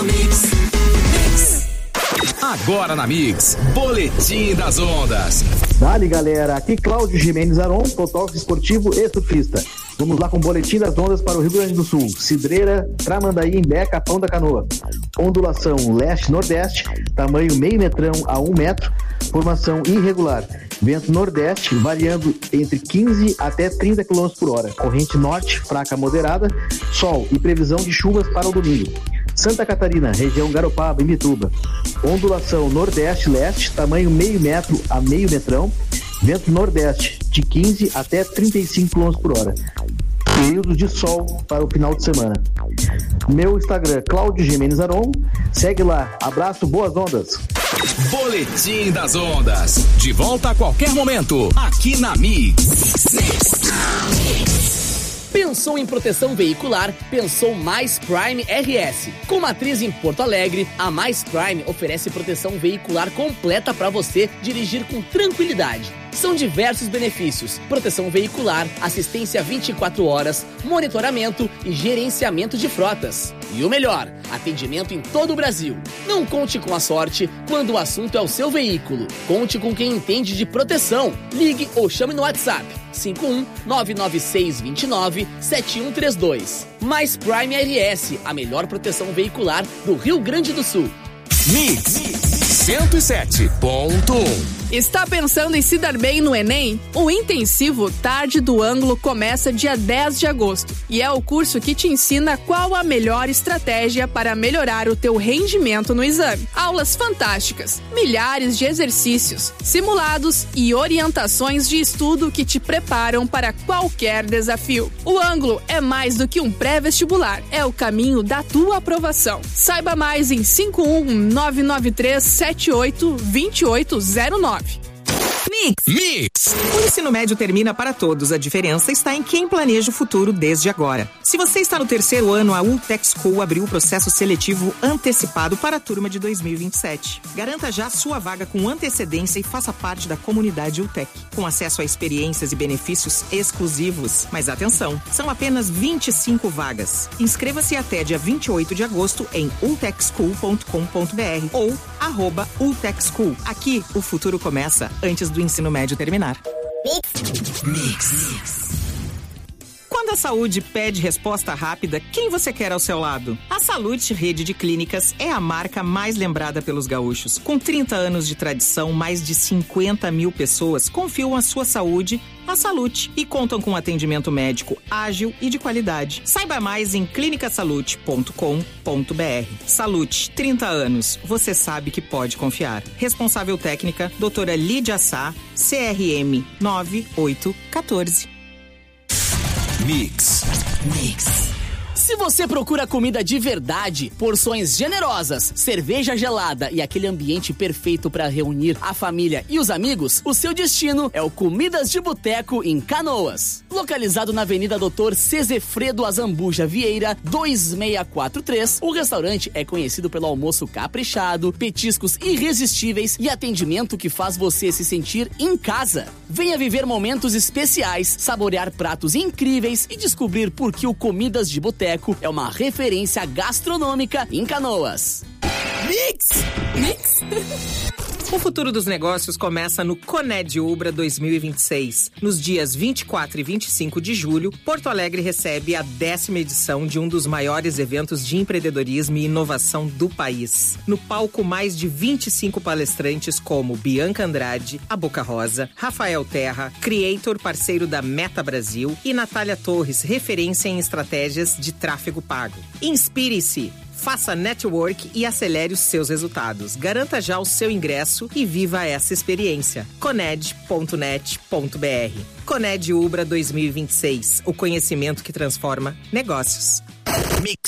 S9: Agora na Mix, Boletim das Ondas.
S16: Dale, galera, aqui Cláudio Jimenez Aron, fotógrafo esportivo e surfista. Vamos lá com o Boletim das Ondas para o Rio Grande do Sul. Cidreira, Tramandaí, Imbé, Capão da Canoa. Ondulação leste-nordeste, tamanho meio metrão a 1 metro, formação irregular. Vento nordeste variando entre 15 até 30 km por hora. Corrente norte, fraca a moderada, sol e previsão de chuvas para o domingo. Santa Catarina, região Garopaba e Mituba. Ondulação nordeste-leste, tamanho meio metro a meio metrão. Vento nordeste de 15 até 35 km por hora. Período de sol para o final de semana. Meu Instagram, Cláudio Jimenez Aron. Segue lá. Abraço, boas ondas.
S9: Boletim das Ondas. De volta a qualquer momento. Aqui na Mix.
S10: Pensou em proteção veicular? Pensou Mais Prime RS. Com matriz em Porto Alegre, a Mais Prime oferece proteção veicular completa para você dirigir com tranquilidade. São diversos benefícios: proteção veicular, assistência 24 horas, monitoramento e gerenciamento de frotas. E o melhor, atendimento em todo o Brasil. Não conte com a sorte quando o assunto é o seu veículo. Conte com quem entende de proteção. Ligue ou chame no WhatsApp 51-99629-7132. Mais Prime RS, a melhor proteção veicular do Rio Grande do Sul.
S9: Mix 107.1.
S11: Está pensando em se dar bem no Enem? O intensivo Tarde do Ângulo começa dia 10 de agosto e é o curso que te ensina qual a melhor estratégia para melhorar o teu rendimento no exame. Aulas fantásticas, milhares de exercícios, simulados e orientações de estudo que te preparam para qualquer desafio. O Ângulo é mais do que um pré-vestibular, é o caminho da tua aprovação. Saiba mais em 51993782809.
S12: Mix. O ensino médio termina para todos. A diferença está em quem planeja o futuro desde agora. Se você está no terceiro ano, a UTEC School abriu o processo seletivo antecipado para a turma de 2027. Garanta já sua vaga com antecedência e faça parte da comunidade UTEC, com acesso a experiências e benefícios exclusivos. Mas atenção, são apenas 25 vagas. Inscreva-se até dia 28 de agosto em ultechschool.com.br ou @ultechschool. Aqui, o futuro começa antes do ensino médio terminar. Mix. Quando a saúde pede resposta rápida, quem você quer ao seu lado? A Salute Rede de Clínicas é a marca mais lembrada pelos gaúchos. Com 30 anos de tradição, mais de 50 mil pessoas confiam a sua saúde à Salute e contam com atendimento médico ágil e de qualidade. Saiba mais em clinicasalute.com.br. Salute, 30 anos. Você sabe que pode confiar. Responsável técnica, doutora Lídia Sá, CRM 9814.
S9: Mix.
S10: Se você procura comida de verdade, porções generosas, cerveja gelada e aquele ambiente perfeito para reunir a família e os amigos, o seu destino é o Comidas de Boteco em Canoas. Localizado na Avenida Dr. Cezefredo Azambuja Vieira, 2643, o restaurante é conhecido pelo almoço caprichado, petiscos irresistíveis e atendimento que faz você se sentir em casa. Venha viver momentos especiais, saborear pratos incríveis e descobrir por que o Comidas de Boteco é uma referência gastronômica em Canoas.
S12: Mix. O futuro dos negócios começa no Coned Ubra 2026. Nos dias 24 e 25 de julho, Porto Alegre recebe a 10ª edição de um dos maiores eventos de empreendedorismo e inovação do país. No palco, mais de 25 palestrantes como Bianca Andrade, a Boca Rosa, Rafael Terra, Creator, parceiro da Meta Brasil, e Natália Torres, referência em estratégias de tráfego pago. Inspire-se! Faça network e acelere os seus resultados. Garanta já o seu ingresso e viva essa experiência. Coned.net.br. Coned Ubra 2026. O conhecimento que transforma negócios.
S9: Mix.